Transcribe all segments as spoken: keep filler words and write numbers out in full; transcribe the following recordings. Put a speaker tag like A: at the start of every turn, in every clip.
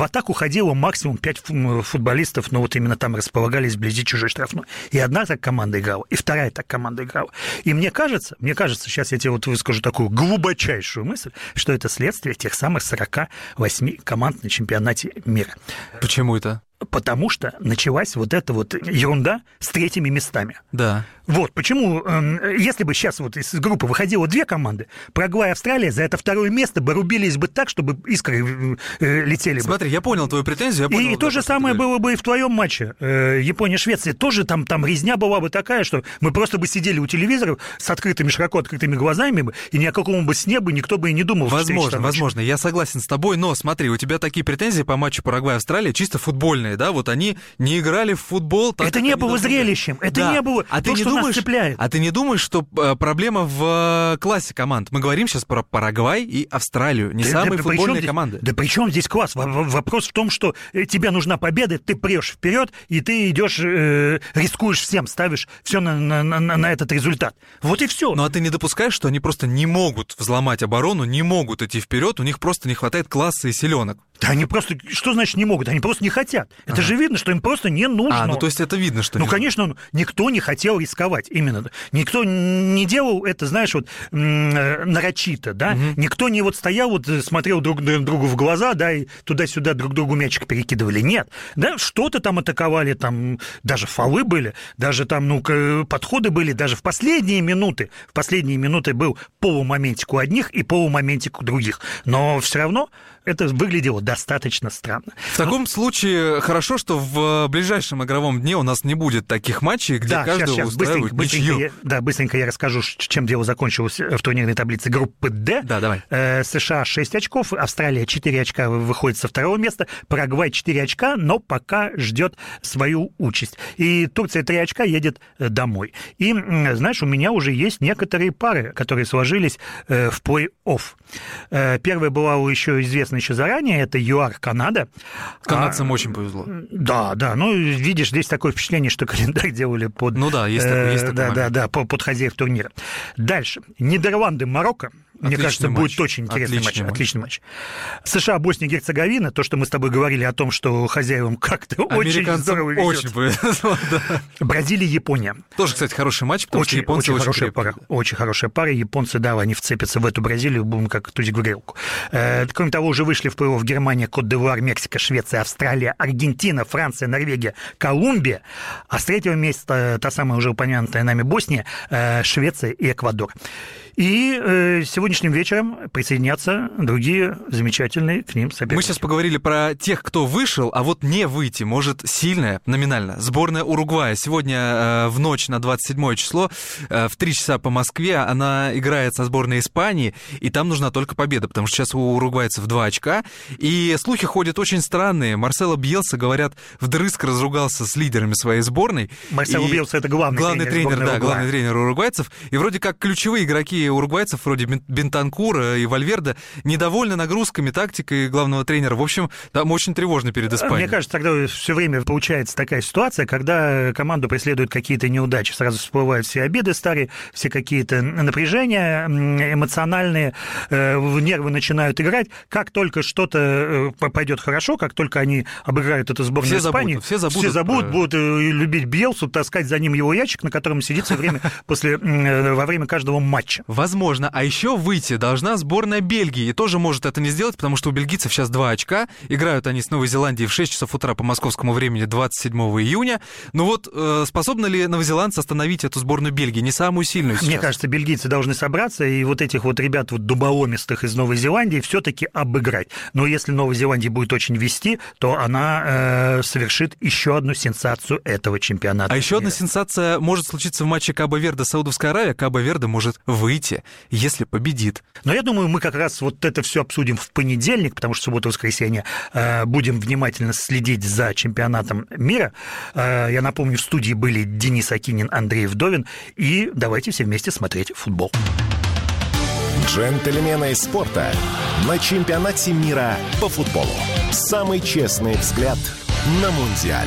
A: в атаку ходило максимум пять футболистов, но вот именно там располагались вблизи чужой штрафной. И одна так команда играла, и вторая так команда играла. И мне кажется, мне кажется, сейчас я тебе вот выскажу такую глубочайшую мысль, что это следствие тех самых сорока восьми команд на чемпионате мира.
B: Почему это?
A: Потому что началась вот эта вот ерунда с третьими местами.
B: Да.
A: Вот почему, если бы сейчас вот из группы выходило две команды, Парагвай и Австралия за это второе место бы рубились бы так, чтобы искры летели бы.
B: Смотри, я понял твою претензию. Я понял,
A: и то же самое было бы и в твоем матче Япония-Швеция. Тоже там, там резня была бы такая, что мы просто бы сидели у телевизора с открытыми, широко открытыми глазами бы, и ни о каком бы сне бы никто бы и не думал.
B: Возможно, возможно. Я согласен с тобой, но смотри, у тебя такие претензии по матчу Парагвай-Австралия чисто футбольные, да? Вот они не играли в футбол. Так,
A: это не было зрелищем, это
B: да.
A: не было
B: а
A: то,
B: ты не
A: что
B: думаешь,
A: нас цепляет.
B: А ты не думаешь, что проблема в классе команд? Мы говорим сейчас про Парагвай и Австралию, не да, самые да, футбольные
A: здесь,
B: команды.
A: Да при чем здесь класс? Вопрос в том, что тебе нужна победа, ты прешь вперед, и ты идешь, э, рискуешь всем, ставишь все на, на, на, на этот результат. Вот и все.
B: Ну а ты не допускаешь, что они просто не могут взломать оборону, не могут идти вперед, у них просто не хватает класса и силенок?
A: Да они просто, что значит не могут? Они просто не хотят. Это ага. же видно, что им просто не нужно.
B: А, ну то есть это видно, что
A: Ну,
B: не
A: конечно, нужно. Никто не хотел рисковать, именно. Никто не делал это, знаешь, вот нарочито, да? Угу. Никто не вот стоял, вот смотрел друг другу в глаза, да, и туда-сюда друг другу мячик перекидывали. Нет, да, что-то там атаковали, там даже фолы были, даже там, ну, подходы были, даже в последние минуты, в последние минуты был полумоментик у одних и полумоментик у других. Но все равно это выглядело достаточно странно.
B: В таком случае хорошо, что в ближайшем игровом дне у нас не будет таких матчей, где
A: да,
B: каждого
A: сейчас, сейчас,
B: устраивают
A: быстренько,
B: ничью.
A: быстренько я, да, быстренько я расскажу, чем дело закончилось в турнирной таблице группы «Д».
B: Да, давай.
A: Э, США шесть очков, Австралия четыре очка выходит со второго места, Парагвай четыре очка, но пока ждет свою участь. И Турция три очка едет домой. И, знаешь, у меня уже есть некоторые пары, которые сложились э, в плей-офф. Э, первая была еще известна еще заранее, это ЮАР Канада.
B: Канадцам
A: а,
B: очень повезло.
A: Да, да, ну, видишь, здесь такое впечатление, что календарь делали под...
B: Ну да, есть такой, есть такой
A: да,
B: момент.
A: да, да, под хозяев турнира. Дальше. Нидерланды, Марокко. Мне
B: Отличный
A: кажется,
B: матч.
A: будет очень интересный
B: Отличный
A: матч.
B: матч.
A: Отличный матч. США, Босния и Герцеговина, то, что мы с тобой говорили о том, что хозяевам как-то очень здорово везет.
B: Очень повезло, да.
A: Бразилия, Япония.
B: Тоже, кстати, хороший матч, потому
A: очень,
B: что японцы
A: очень,
B: очень
A: хорошая
B: крепкие.
A: пара. Очень хорошая пара. Японцы, да, они вцепятся в эту Бразилию, будем как тузик в грелку. Э, кроме того, уже вышли в плей-офф Германия, Кот-д'Ивуар, Мексика, Швеция, Австралия, Аргентина, Франция, Норвегия, Колумбия. А с третьего места та самая уже упомянутая нами Босния, э, Швеция и Эквадор. И э, сегодняшним вечером присоединятся другие замечательные к ним соперники.
B: Мы сейчас поговорили про тех, кто вышел, а вот не выйти может сильная, номинально, сборная Уругвая. Сегодня э, в ночь на двадцать седьмое число, э, в три часа по Москве, она играет со сборной Испании, и там нужна только победа, потому что сейчас у уругвайцев два очка, и слухи ходят очень странные. Марсело Бьелса, говорят, вдрызг разругался с лидерами своей сборной.
A: Марсело Бьелса — это главный,
B: главный тренер,
A: тренер
B: да,
A: Уругвая.
B: главный тренер уругвайцев, и вроде как ключевые игроки уругвайцев, вроде Бентанкура и Вальверде, недовольны нагрузками, тактикой главного тренера. В общем, там очень тревожно перед Испанией.
A: Мне кажется, тогда все время получается такая ситуация, когда команду преследуют какие-то неудачи. Сразу всплывают все обиды старые, все какие-то напряжения эмоциональные, нервы начинают играть. Как только что-то пойдет хорошо, как только они обыграют эту сборную
B: все
A: Испании,
B: забудут, все забудут,
A: все забудут
B: про...
A: будут любить Бьелсу, таскать за ним его ящик, на котором сидит все время после, во время каждого матча.
B: Возможно. А еще выйти должна сборная Бельгии. И тоже может это не сделать, потому что у бельгийцев сейчас два очка. Играют они с Новой Зеландией в шесть часов утра по московскому времени двадцать седьмого июня. Ну вот, э, способны ли новозеландцы остановить эту сборную Бельгии? Не самую сильную сейчас.
A: Мне кажется, бельгийцы должны собраться и вот этих вот ребят вот дуболомистых из Новой Зеландии все-таки обыграть. Но если Новая Зеландия будет очень вести, то она э, совершит еще одну сенсацию этого чемпионата.
B: А еще
A: мира.
B: одна сенсация может случиться в матче Кабо-Верде Саудовская Аравия. Кабо-Верде может выйти, если победит.
A: Но я думаю, мы как раз вот это все обсудим в понедельник, потому что суббота-воскресенье э, будем внимательно следить за чемпионатом мира. Э, я напомню, в студии были Денис Акинин, Андрей Вдовин, и давайте все вместе смотреть футбол.
C: Джентльмены спорта на чемпионате мира по футболу. Самый честный взгляд на Мундиаль.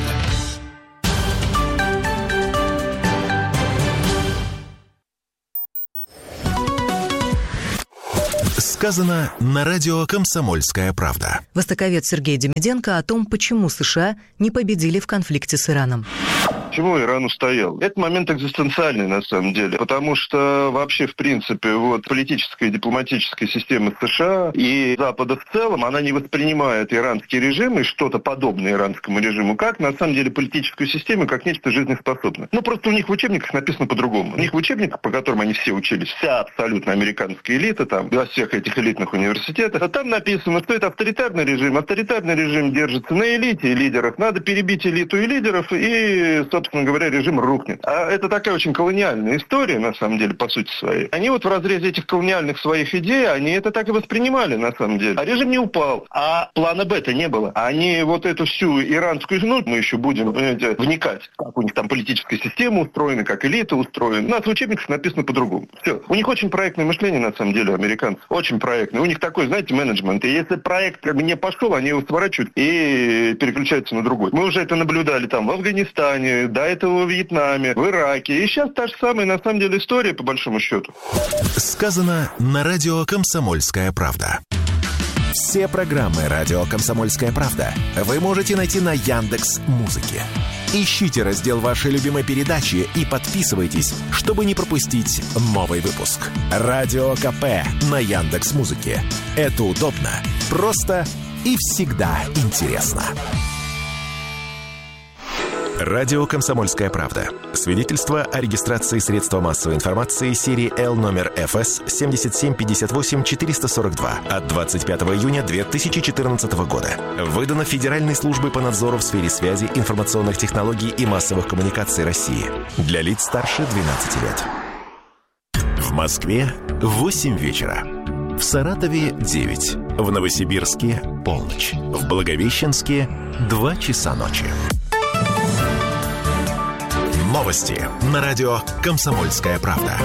C: Сказано на радио «Комсомольская правда».
D: Востоковед Сергей Демиденко о том, почему США не победили в конфликте с Ираном.
E: Почему Иран устоял? Это момент экзистенциальный, на самом деле. Потому что вообще, в принципе, вот политическая и дипломатическая система США и Запада в целом, она не воспринимает иранский режим и что-то подобное иранскому режиму как, на самом деле, политическую систему, как нечто жизнеспособное. Ну, просто у них в учебниках написано по-другому. У них в учебниках, по которым они все учились, вся абсолютно американская элита, там, во всех этих элитных университетах, а там написано, что это авторитарный режим. Авторитарный режим держится на элите и лидерах. Надо перебить элиту и лидеров, и, собственно, собственно говоря, режим рухнет. А это такая очень колониальная история, на самом деле, по сути своей. Они вот в разрезе этих колониальных своих идей, они это так и воспринимали, на самом деле. А режим не упал, а плана Б-то не было. Они вот эту всю иранскую, ну, мы еще будем, понимаете, вникать, как у них там политическая система устроена, как элита устроена. У нас в учебниках написано по-другому. Все. У них очень проектное мышление, на самом деле, у американцев. Очень проектное. У них такой, знаете, менеджмент. И если проект как бы не пошел, они его сворачивают и переключаются на другой. Мы уже это наблюдали там в Афганистане, до этого в Вьетнаме, в Ираке. И сейчас та же самая, на самом деле, история, по большому счету.
C: Сказано на радио «Комсомольская правда». Все программы радио «Комсомольская правда» вы можете найти на Яндекс.Музыке. Ищите раздел вашей любимой передачи и подписывайтесь, чтобы не пропустить новый выпуск. Радио КП на Яндекс.Музыке. Это удобно, просто и всегда интересно. Радио «Комсомольская правда». Свидетельство о регистрации средства массовой информации серии Л номер эф эс семь семь пять восемь четыре сорок два от двадцать пятого июня две тысячи четырнадцатого года. Выдано Федеральной службой по надзору в сфере связи, информационных технологий и массовых коммуникаций России. Для лиц старше двенадцати лет. В Москве восемь вечера. В Саратове девять. В Новосибирске полночь. В Благовещенске два часа ночи. Новости на радио «Комсомольская правда».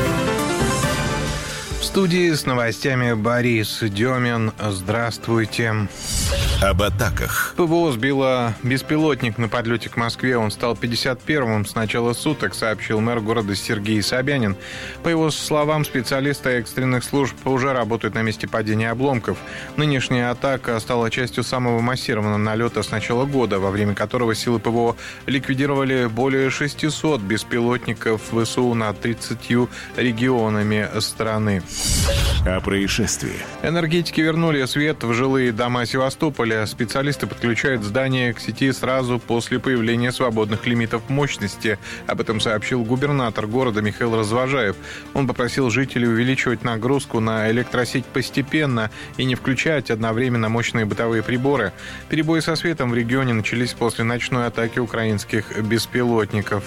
F: В студии с новостями Борис Демин. Здравствуйте.
C: Об атаках.
F: ПВО сбило беспилотник на подлете к Москве. Он стал пятьдесят первым с начала суток, сообщил мэр города Сергей Собянин. По его словам, специалисты экстренных служб уже работают на месте падения обломков. Нынешняя атака стала частью самого массированного налета с начала года, во время которого силы ПВО ликвидировали более шестисот беспилотников ВСУ над тридцатью регионами страны.
C: О происшествии.
F: Энергетики вернули свет в жилые дома Севастополя. Специалисты подключают здания к сети сразу после появления свободных лимитов мощности. Об этом сообщил губернатор города Михаил Развожаев. Он попросил жителей увеличивать нагрузку на электросеть постепенно и не включать одновременно мощные бытовые приборы. Перебои со светом в регионе начались после ночной атаки украинских беспилотников.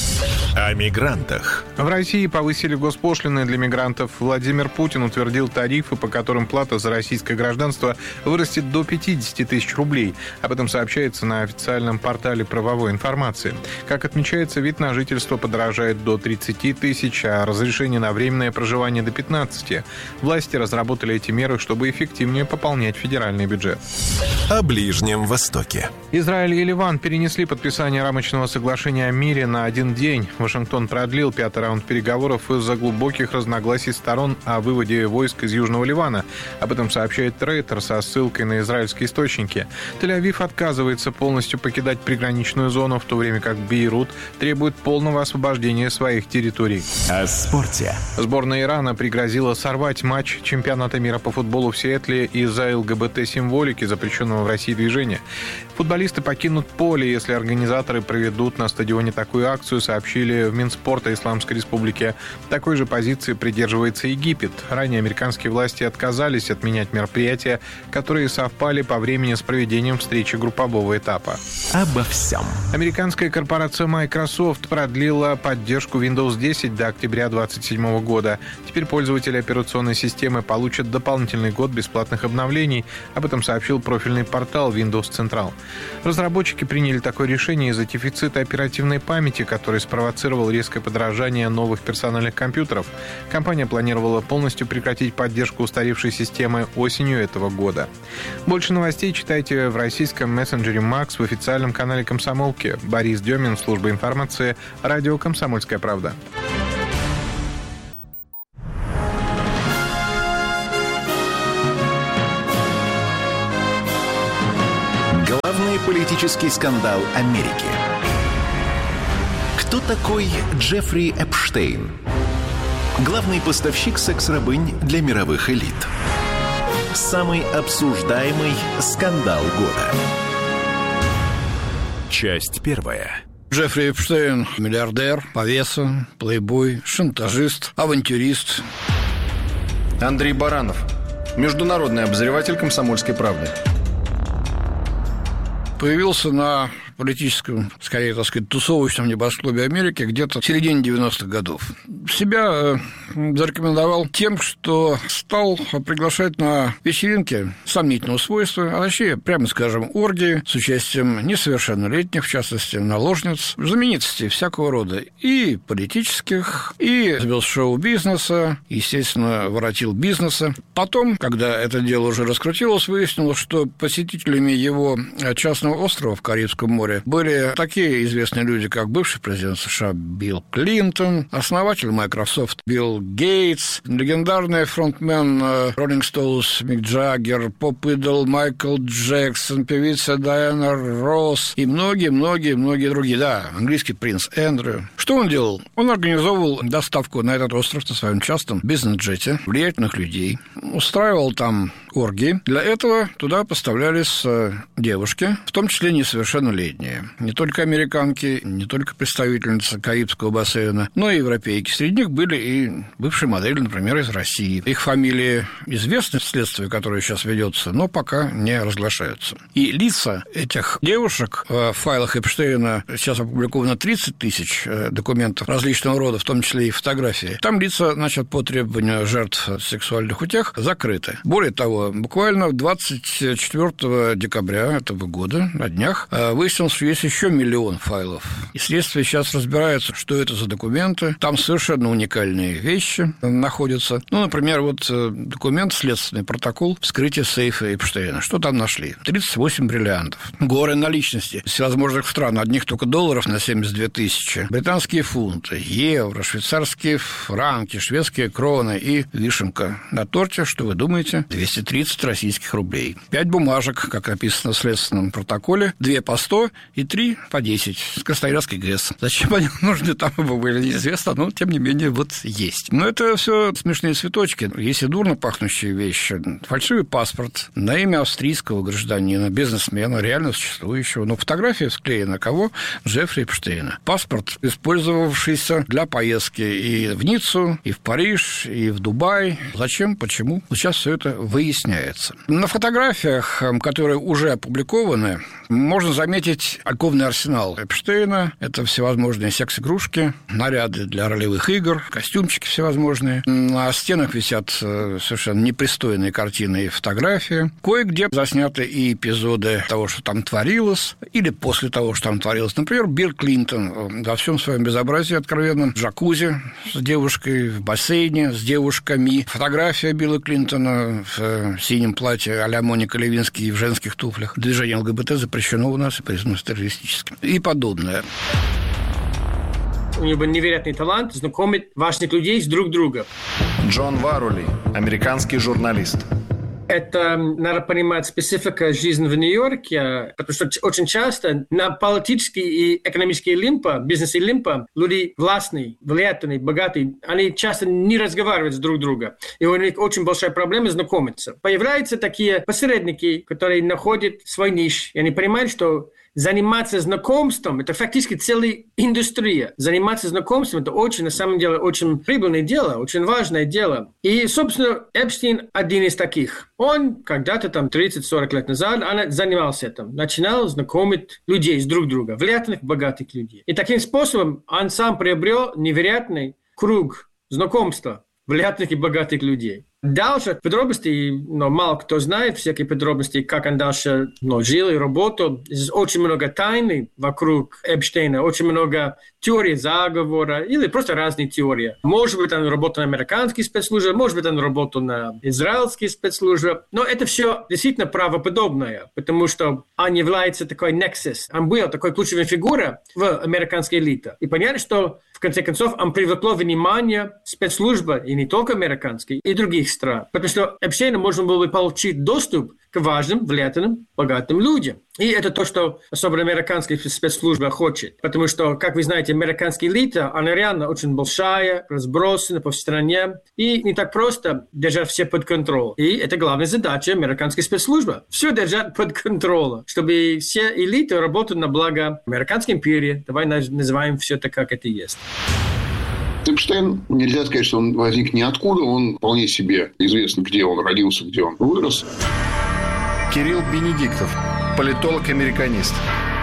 C: О мигрантах.
F: В России повысили госпошлины для мигрантов. Владимир Путин утвердил тарифы, по которым плата за российское гражданство вырастет до пятьдесят тысяч рублей. Об этом сообщается на официальном портале правовой информации. Как отмечается, вид на жительство подорожает до тридцати тысяч, а разрешение на временное проживание до пятнадцати. Власти разработали эти меры, чтобы эффективнее пополнять федеральный бюджет.
C: О Ближнем Востоке.
F: Израиль и Ливан перенесли подписание рамочного соглашения о мире на один день. Вашингтон продлил пятый раунд переговоров из-за глубоких разногласий сторон о выводе войск из Южного Ливана. Об этом сообщает Рейтер со ссылкой на израильские источники. Тель-Авив отказывается полностью покидать приграничную зону, в то время как Бейрут требует полного освобождения своих территорий.
C: О спорте.
F: Сборная Ирана пригрозила сорвать матч чемпионата мира по футболу в Сиэтле из-за ЛГБТ-символики, запрещенного в России движения. Футболисты покинут поле, если организаторы проведут на стадионе такую акцию, сообщили в Минспорта Исламской Республики. Такой же позиции придерживается Египет. Ранее американские власти отказались отменять мероприятия, которые совпали по времени с проведением встречи группового этапа.
C: Обо всем.
F: Американская корпорация Microsoft продлила поддержку Windows десять до октября две тысячи двадцать седьмого года. Теперь пользователи операционной системы получат дополнительный год бесплатных обновлений. Об этом сообщил профильный портал Windows Central. Разработчики приняли такое решение из-за дефицита оперативной памяти, который спровоцировал резкое подорожание новых персональных компьютеров. Компания планировала полностью прекратить поддержку устаревшей системы осенью этого года. Больше новостей читайте в российском мессенджере Макс в официальном канале Комсомолки. Борис Демин, служба информации, радио «Комсомольская правда».
C: Политический скандал Америки. Кто такой Джеффри Эпштейн? Главный поставщик секс-рабынь для мировых элит. Самый обсуждаемый скандал года. Часть первая.
G: Джеффри Эпштейн – миллиардер, повеса, плейбой, шантажист, авантюрист.
H: Андрей Баранов, международный обозреватель «Комсомольской правды».
G: Появился на политическом, скорее, так сказать, тусовочном небоскребе Америки где-то в середине девяностых годов. Себя зарекомендовал тем, что стал приглашать на вечеринки сомнительного свойства, а точнее, прямо скажем, оргии с участием несовершеннолетних, в частности, наложниц, знаменитостей всякого рода, и политических, и звезд шоу-бизнеса, естественно, воротил бизнеса. Потом, когда это дело уже раскрутилось, выяснилось, что посетителями его частного острова в Карибском море были такие известные люди, как бывший президент США Билл Клинтон, основатель Microsoft Билл Гейтс, легендарный фронтмен Rolling Stones Мик Джаггер, поп-идол Майкл Джексон, певица Дайана Росс и многие-многие-многие другие. Да, английский принц Эндрю. Что он делал? Он организовывал доставку на этот остров на своем частном бизнес-джете влиятельных людей, устраивал там оргии. Для этого туда поставлялись девушки, в том числе несовершеннолетние. Не только американки, не только представительницы Карибского бассейна, но и европейки. Среди них были и бывшие модели, например, из России. Их фамилии известны в следствии, которое сейчас ведется, но пока не разглашаются. И лица этих девушек в файлах Эпштейна сейчас опубликовано тридцать тысяч документов различного рода, в том числе и фотографии. Там лица, значит, по требованию жертв сексуальных утех закрыты. Более того, буквально двадцать четвёртого декабря этого года, на днях, выяснилось, что есть еще миллион файлов. И следствие сейчас разбирается, что это за документы. Там совершенно уникальные вещи находятся. Ну, например, вот документ, следственный протокол вскрытия сейфа Эпштейна. Что там нашли? тридцать восемь бриллиантов. Горы наличности из всевозможных стран. Одних только долларов на семьдесят две тысячи. Британские фунты, евро, швейцарские франки, шведские кроны и вишенка на торте, что вы думаете, двести тридцать российских рублей. Пять бумажек, как написано в следственном протоколе, две по сто и три по десять с Красноярской ГЭС. Зачем они нужны, там бы были неизвестно, но, тем не менее, вот есть. Но это все смешные цветочки. Есть и дурно пахнущие вещи. Фальшивый паспорт на имя австрийского гражданина, бизнесмена, реально существующего. Но фотография склеена кого? Джеффри Эпштейна. Паспорт, использовавшийся для поездки и в Ниццу, и в Париж, и в Дубай. Зачем? Почему? Сейчас все это выясняется. На фотографиях, которые уже опубликованы, можно заметить альковный арсенал Эпштейна. Это всевозможные секс-игрушки, наряды для ролевых игр, костюмчики всевозможные. На стенах висят совершенно непристойные картины и фотографии. Кое-где засняты и эпизоды того, что там творилось, или после того, что там творилось. Например, Билл Клинтон во всем своем безобразии откровенном в джакузи с девушкой, в бассейне с девушками. Фотография Билла Клинтона в синем платье а-ля Моника Левинский в женских туфлях. Движение ЛГБТ запрещено у нас и признано террористическим. И подобное.
I: У него невероятный талант знакомить важных людей с друг другом.
H: Джон Варули, американский журналист.
I: Это, надо понимать, специфика жизни в Нью-Йорке, потому что очень часто на политические и экономические лимпа, бизнес-лимпа, люди властные, влиятельные, богатые, они часто не разговаривают с друг другом. И у них очень большая проблема знакомиться. Появляются такие посредники, которые находят свой ниш, и они понимают, что заниматься знакомством – это фактически целая индустрия. Заниматься знакомством – это очень, на самом деле, очень прибыльное дело, очень важное дело. И, собственно, Эпштейн один из таких. Он когда-то там тридцать-сорок лет назад занимался этим. Начинал знакомить людей с друг другом, влиятельных, богатых людей. И таким способом он сам приобрел невероятный круг знакомства влиятельных и богатых людей. Дальше подробности, но мало кто знает всякие подробности, как он дальше ну, жил и работал. Здесь очень много тайны вокруг Эпштейна, очень много теорий заговора или просто разные теории. Может быть, он работал на американские спецслужбы, может быть, он работал на израильские спецслужбы. Но это все действительно правоподобное, потому что он является такой nexus. Он был такой ключевой фигурой в американской элите. И понятно, что в конце концов он привлекло внимание спецслужбы, и не только американские, и других стран. Потому что Эпштейну можно было бы получить доступ к важным, влиятельным, богатым людям. И это то, что особенно американская спецслужба хочет. Потому что, как вы знаете, американская элита, она реально очень большая, разбросана по стране. И не так просто держать все под контролем. И это главная задача американской спецслужбы. Все держать под контролем, чтобы все элиты работали на благо американской империи. Давай называем все это, как это есть.
J: Эпштейн, нельзя сказать, что он возник ниоткуда. Он вполне себе известно, где он родился, где он вырос.
H: Кирилл Бенедиктов, политолог-американист.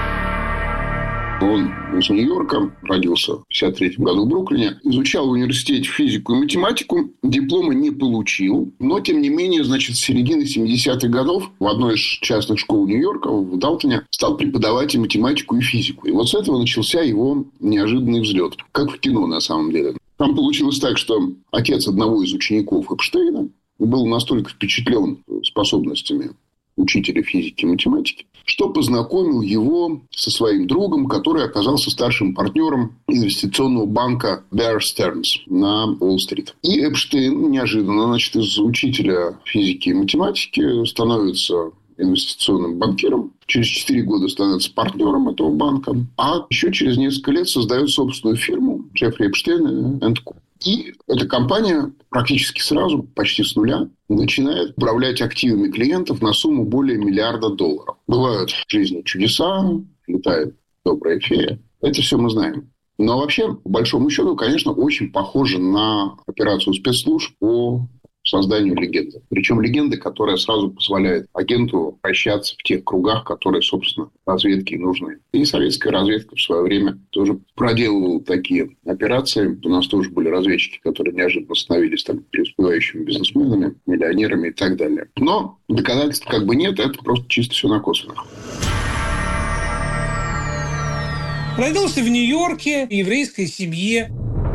J: Он из Нью-Йорка, родился в пятьдесят третьем году в Бруклине. Изучал в университете физику и математику. Диплома не получил. Но, тем не менее, значит, с середины семидесятых годов в одной из частных школ Нью-Йорка, в Далтоне, стал преподавать и математику, и физику. И вот с этого начался его неожиданный взлет. Как в кино, на самом деле. Там получилось так, что отец одного из учеников Эпштейна был настолько впечатлен способностями учителя физики и математики, что познакомил его со своим другом, который оказался старшим партнером инвестиционного банка Bear Stearns на Уолл-стрит. И Эпштейн неожиданно, значит, из учителя физики и математики становится инвестиционным банкиром. Через четыре года становится партнером этого банка. А еще через несколько лет создает собственную фирму Джеффри Эпштейн энд Ко. И эта компания практически сразу, почти с нуля, начинает управлять активами клиентов на сумму более миллиарда долларов. Бывают в жизни чудеса, летает добрая фея. Это все мы знаем. Но вообще, по большому счету, конечно, очень похоже на операцию спецслужб по созданию легенды. Причем легенды, которая сразу позволяет агенту вращаться в тех кругах, которые, собственно, разведке и нужны. И советская разведка в свое время тоже проделывала такие операции. У нас тоже были разведчики, которые неожиданно становились там преуспевающими бизнесменами, миллионерами и так далее. Но доказательств как бы нет, это просто чисто все на косвенных.
K: Родился в Нью-Йорке, в еврейской семье.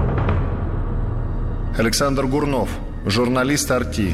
H: Александр Гурнов, журналист эр ти.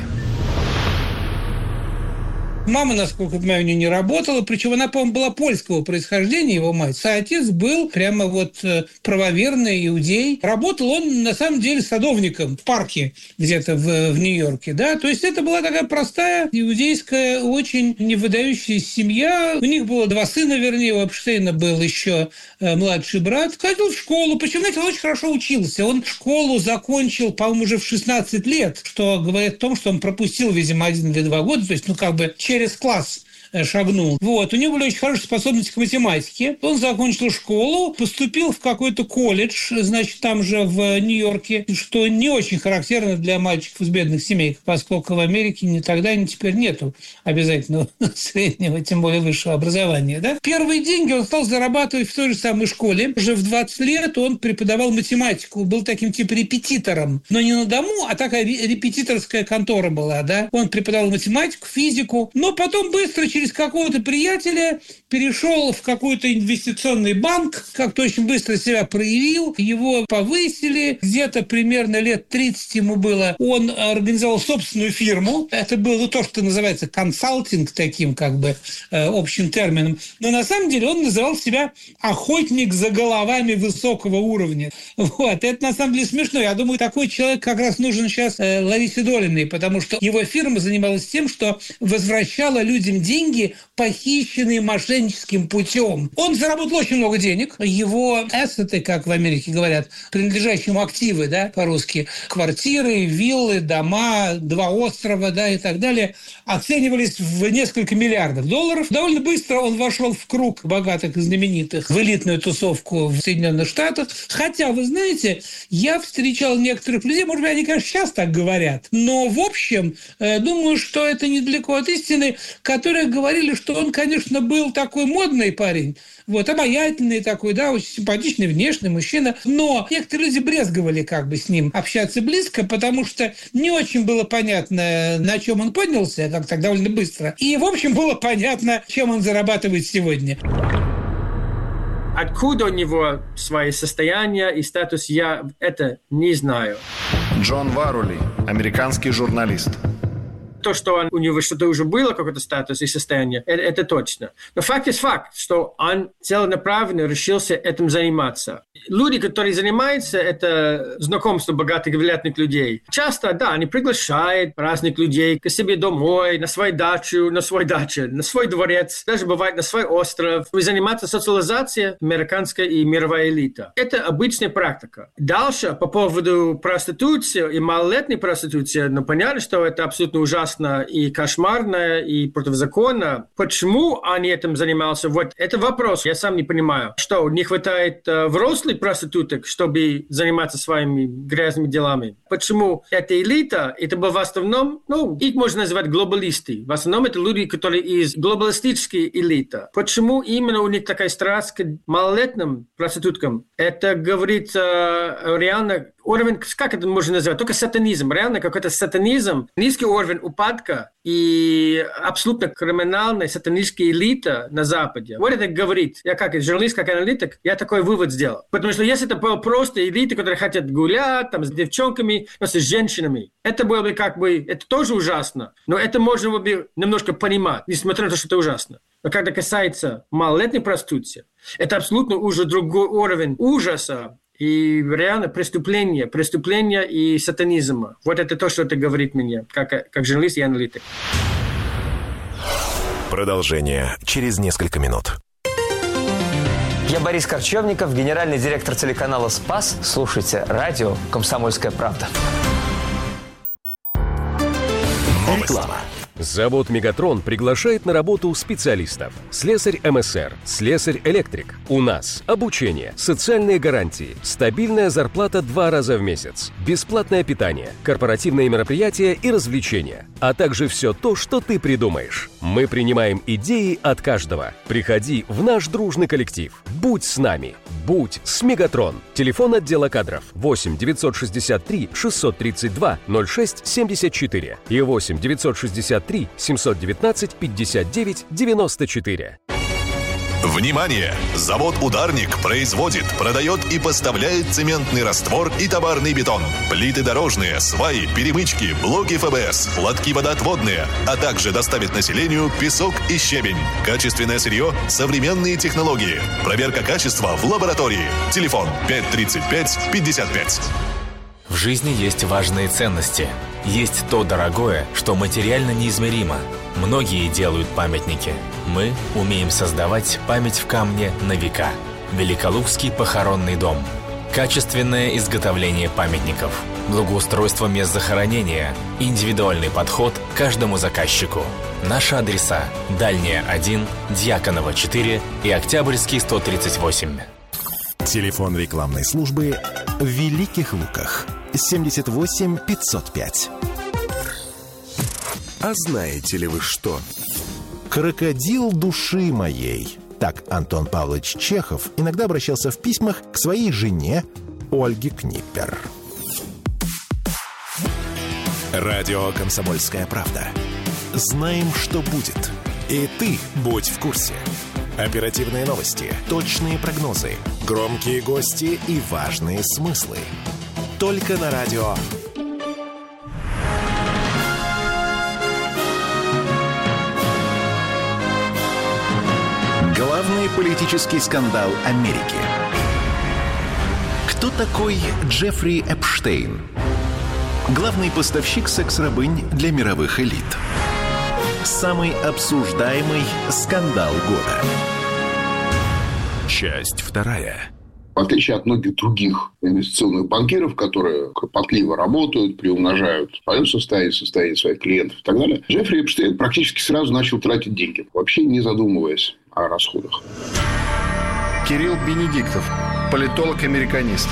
K: Мама, насколько я понимаю, у нее не работала, причем она, по-моему, была польского происхождения, его мать. А отец был прямо вот правоверный иудей. Работал он, на самом деле, садовником в парке где-то в, в Нью-Йорке, да. То есть это была такая простая иудейская, очень невыдающаяся семья. У них было два сына, вернее, у Эпштейна был еще младший брат. Ходил в школу, причем, знаете, он очень хорошо учился. Он школу закончил, по-моему, уже в шестнадцать лет, что говорит о том, что он пропустил, видимо, один или два года, то есть, ну, как бы через класс шагнул. Вот. У него были очень хорошие способности к математике. Он закончил школу, поступил в какой-то колледж, значит, там же в Нью-Йорке, что не очень характерно для мальчиков из бедных семей, поскольку в Америке ни тогда, ни теперь нету обязательного среднего, тем более высшего образования. Да? Первые деньги он стал зарабатывать в той же самой школе. Уже в двадцать лет он преподавал математику, был таким типа репетитором. Но не на дому, а такая репетиторская контора была. Да? Он преподавал математику, физику, но потом быстро через Через какого-то приятеля перешел в какой-то инвестиционный банк, как-то очень быстро себя проявил, его повысили, где-то примерно лет тридцать ему было. Он организовал собственную фирму, это было то, что называется консалтинг, таким как бы э, общим термином, но на самом деле он называл себя охотник за головами высокого уровня. Вот, это на самом деле смешно. Я думаю, такой человек как раз нужен сейчас э, Ларисе Долиной, потому что его фирма занималась тем, что возвращала людям деньги, похищенные мошенническим путем. Он заработал очень много денег. Его ассеты, как в Америке говорят, принадлежащие ему активы, да, по-русски, квартиры, виллы, дома, два острова, да, и так далее, оценивались в несколько миллиардов долларов. Довольно быстро он вошел в круг богатых и знаменитых, в элитную тусовку в Соединенных Штатах. Хотя, вы знаете, я встречал некоторых людей, может быть, они, конечно, сейчас так говорят, но, в общем, думаю, что это недалеко от истины, которые говорили, что он, конечно, был такой модный парень, вот, обаятельный такой, да, очень симпатичный, внешний мужчина, но некоторые люди брезговали как бы с ним общаться близко, потому что не очень было понятно, на чем он поднялся, как так довольно быстро, и, в общем, было понятно, чем он зарабатывает сегодня.
I: Откуда у него свои состояния и статус, я это не знаю.
H: Джон Варули, американский журналист.
I: То, что он, у него что-то уже было, какой-то статус и состояние, это, это точно. Но факт есть факт, что он целенаправленно решился этим заниматься. Люди, которые занимаются, это знакомство богатых, влиятельных людей. Часто, да, они приглашают разных людей к себе домой, на свою дачу, на свой дачу, на свой дворец, даже бывает на свой остров. И заниматься социализацией американской и мировой элиты. Это обычная практика. Дальше, по поводу проституции и малолетней проституции, ну, понятно, что это абсолютно ужасно и кошмарно, и противозаконно. Почему они этим занимаются? Вот это вопрос, я сам не понимаю. Что, не хватает э, взрослых проституток, чтобы заниматься своими грязными делами? Почему эта элита, это было в основном, ну, их можно называть глобалисты. В основном это люди, которые из глобалистической элиты. Почему именно у них такая страсть к малолетним проституткам? Это говорит э, реально уровень, как это можно назвать? Только сатанизм. Реально какой-то сатанизм, низкий уровень упадка и абсолютно криминальная сатанистская элита на Западе. Вот это говорит. Я как журналист, как аналитик, я такой вывод сделал. Потому что если это было просто элиты, которые хотят гулять там, с девчонками, но с женщинами, это было бы как бы, это тоже ужасно. Но это можно было бы немножко понимать, несмотря на то, что это ужасно. Но когда касается малолетней проституции, это абсолютно уже другой уровень ужаса и реально преступления, преступления и сатанизма. Вот это то, что это говорит мне, как, как журналист и аналитик.
C: Продолжение через несколько минут.
L: Я Борис Корчевников, генеральный директор телеканала «Спас». Слушайте радио «Комсомольская правда».
C: Реклама.
M: Завод «Мегатрон» приглашает на работу специалистов. Слесарь эм эс эр, слесарь-электрик. У нас обучение, социальные гарантии, стабильная зарплата два раза в месяц, бесплатное питание, корпоративные мероприятия и развлечения, а также все то, что ты придумаешь. Мы принимаем идеи от каждого. Приходи в наш дружный коллектив. Будь с нами. Будь с «Мегатрон». Телефон отдела кадров восемь девятьсот шестьдесят три шестьсот тридцать два ноль шесть семьдесят четыре и восемь девятьсот шестьдесят три семьсот девятнадцать пятьдесят девять девяносто четыре.
N: Внимание! Завод «Ударник» производит, продает и поставляет цементный раствор и товарный бетон, плиты дорожные, сваи, перемычки, блоки эф бэ эс, лотки водоотводные, а также доставит населению песок и щебень. Качественное сырье, современные технологии. Проверка качества в лаборатории. Телефон пять тридцать пять пятьдесят пять.
O: В жизни есть важные ценности. Есть то дорогое, что материально неизмеримо. Многие делают памятники. Мы умеем создавать память в камне на века. Великолукский похоронный дом. Качественное изготовление памятников. Благоустройство мест захоронения. Индивидуальный подход к каждому заказчику. Наши адреса: Дальняя один, Дьяконова четыре и Октябрьский сто тридцать восемь.
C: Телефон рекламной службы в Великих Луках семьдесят восемь пятьсот пять. А знаете ли вы что? Крокодил души моей. Так Антон Павлович Чехов иногда обращался в письмах к своей жене Ольге Книппер. Радио «Комсомольская правда». Знаем, что будет. И ты будь в курсе. Оперативные новости, точные прогнозы, громкие гости и важные смыслы. Только на радио. Главный политический скандал Америки. Кто такой Джеффри Эпштейн? Главный поставщик секс-рабынь для мировых элит. Самый обсуждаемый скандал года. Часть вторая.
J: В отличие от многих других инвестиционных банкиров, которые кропотливо работают, приумножают свое состояние, состояние своих клиентов и так далее, Джеффри Эпштейн практически сразу начал тратить деньги, вообще не задумываясь о расходах.
H: Кирилл Бенедиктов, политолог-американист.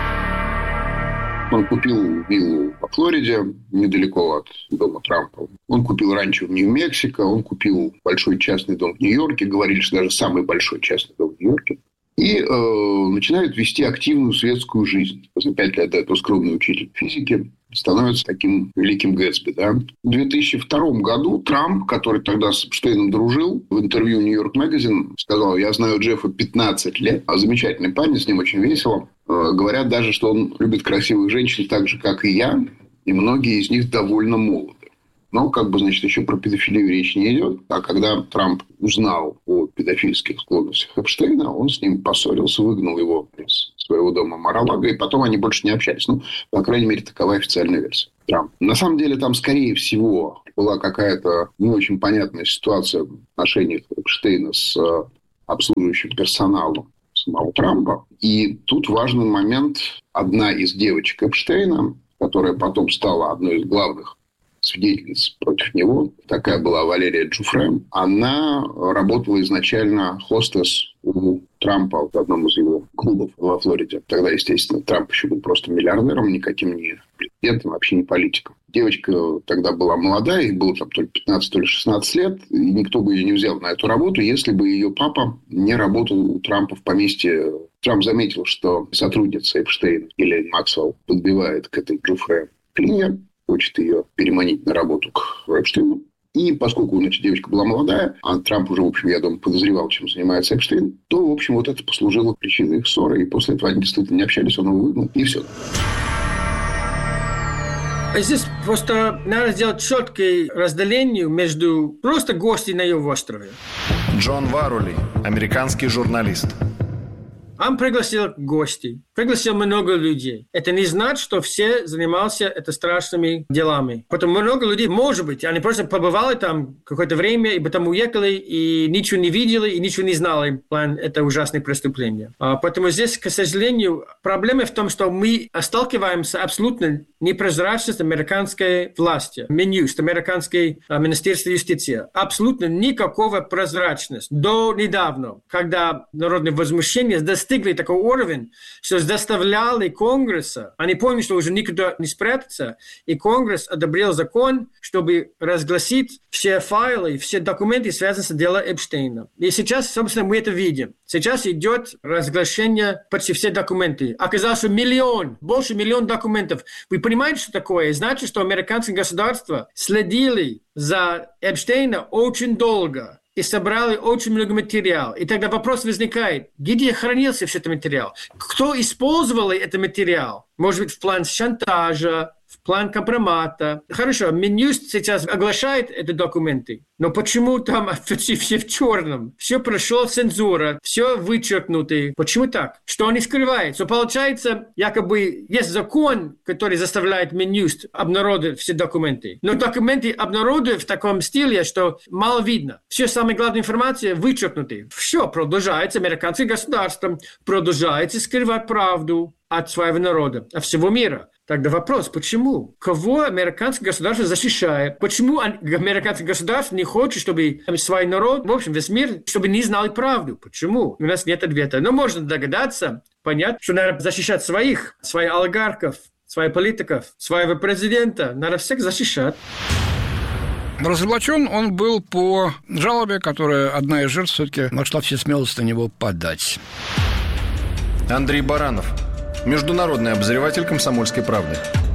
J: Он купил виллу во Флориде, недалеко от дома Трампа. Он купил ранчо в Нью-Мексико, он купил большой частный дом в Нью-Йорке, говорили, что даже самый большой частный дом в Нью-Йорке. И э, начинает вести активную светскую жизнь. После пять лет до этого скромный учитель физики становится таким великим Гэтсби. Да? В две тысячи втором году Трамп, который тогда с Эпштейном дружил, в интервью Нью-Йорк Магазин сказал: «Я знаю Джеффа пятнадцать лет, а замечательный парень, с ним очень весело. Э, говорят даже, что он любит красивых женщин так же, как и я, и многие из них довольно молоды». Но, как бы, значит, еще про педофилию речь не идет. А когда Трамп узнал о педофильских склонностях Эпштейна, он с ним поссорился, выгнал его из своего дома Мар-а-Лаго, и потом они больше не общались. Ну, по крайней мере, такова официальная версия Трампа. На самом деле, там, скорее всего, была какая-то не очень понятная ситуация в отношениях Эпштейна с обслуживающим персоналом самого Трампа. И тут важный момент. Одна из девочек Эпштейна, которая потом стала одной из главных свидетельниц против него, такая была Валерия Джуфре, она работала изначально хостес у Трампа в одном из его клубов во Флориде. Тогда, естественно, Трамп еще был просто миллиардером, никаким не президентом, вообще не политиком. Девочка тогда была молодая, ей было там то ли пятнадцать, то ли шестнадцать лет, и никто бы ее не взял на эту работу, если бы ее папа не работал у Трампа в поместье. Трамп заметил, что сотрудница Эпштейна, Гиллиан Максвелл, подбивает к этой Джуфре клинья, хочет ее переманить на работу к Эпштейну. И поскольку, значит, девочка была молодая, а Трамп уже, в общем, я думаю, подозревал, чем занимается Эпштейн, то, в общем, вот это послужило причиной их ссоры. И после этого они действительно не общались, он его выгнал, и все.
I: Здесь просто надо сделать четкое разделение между просто гостями на его острове.
H: Джон Варули, американский журналист.
I: Он пригласил гостей, пригласил много людей. Это не значит, что все занимались это страшными делами. Потому много людей, может быть, они просто побывали там какое-то время, и потом уехали, и ничего не видели, и ничего не знали. План это ужасное преступление. Поэтому здесь, к сожалению, проблема в том, что мы сталкиваемся абсолютно непрозрачность американской власти, Минюст, американское Министерство юстиции. Абсолютно никакого прозрачности. До недавно, когда народное возмущение достигли такого уровня, что заставляли Конгресса, они поняли, что уже никуда не спрятаться, и Конгресс одобрил закон, чтобы разгласить все файлы, все документы, связанные с делом Эпштейна. И сейчас, собственно, мы это видим. Сейчас идет разглашение почти всех документов. Оказалось, что миллион, больше миллиона документов. Вы понимаете, что такое? Значит, что американское государство следили за Эпштейна очень долго и собрали очень много материала. И тогда вопрос возникает, где хранился все этот материал? Кто использовал этот материал? Может быть, в плане шантажа, в план компромата. Хорошо, Минюст сейчас оглашает эти документы, но почему там все, все в черном? Все прошло цензура, все вычеркнуто. Почему так? Что они скрывают? Что получается, якобы есть закон, который заставляет Минюст обнародовать все документы. Но документы обнародуют в таком стиле, что мало видно. Все самая главная информация вычеркнута. Все продолжается, американское государство продолжает скрывать правду от своего народа, от всего мира. Тогда вопрос, почему? Кого американское государство защищает? Почему американское государство не хочет, чтобы свой народ, в общем, весь мир, чтобы не знали правду? Почему? У нас нет ответа. Но можно догадаться, понять, что надо защищать своих, своих олигархов, своих политиков, своего президента. Надо всех защищать.
G: Разоблачен он был по жалобе, которую одна из жертв все-таки нашла все смелость на него подать.
H: Андрей Баранов, международный обозреватель «Комсомольской правды».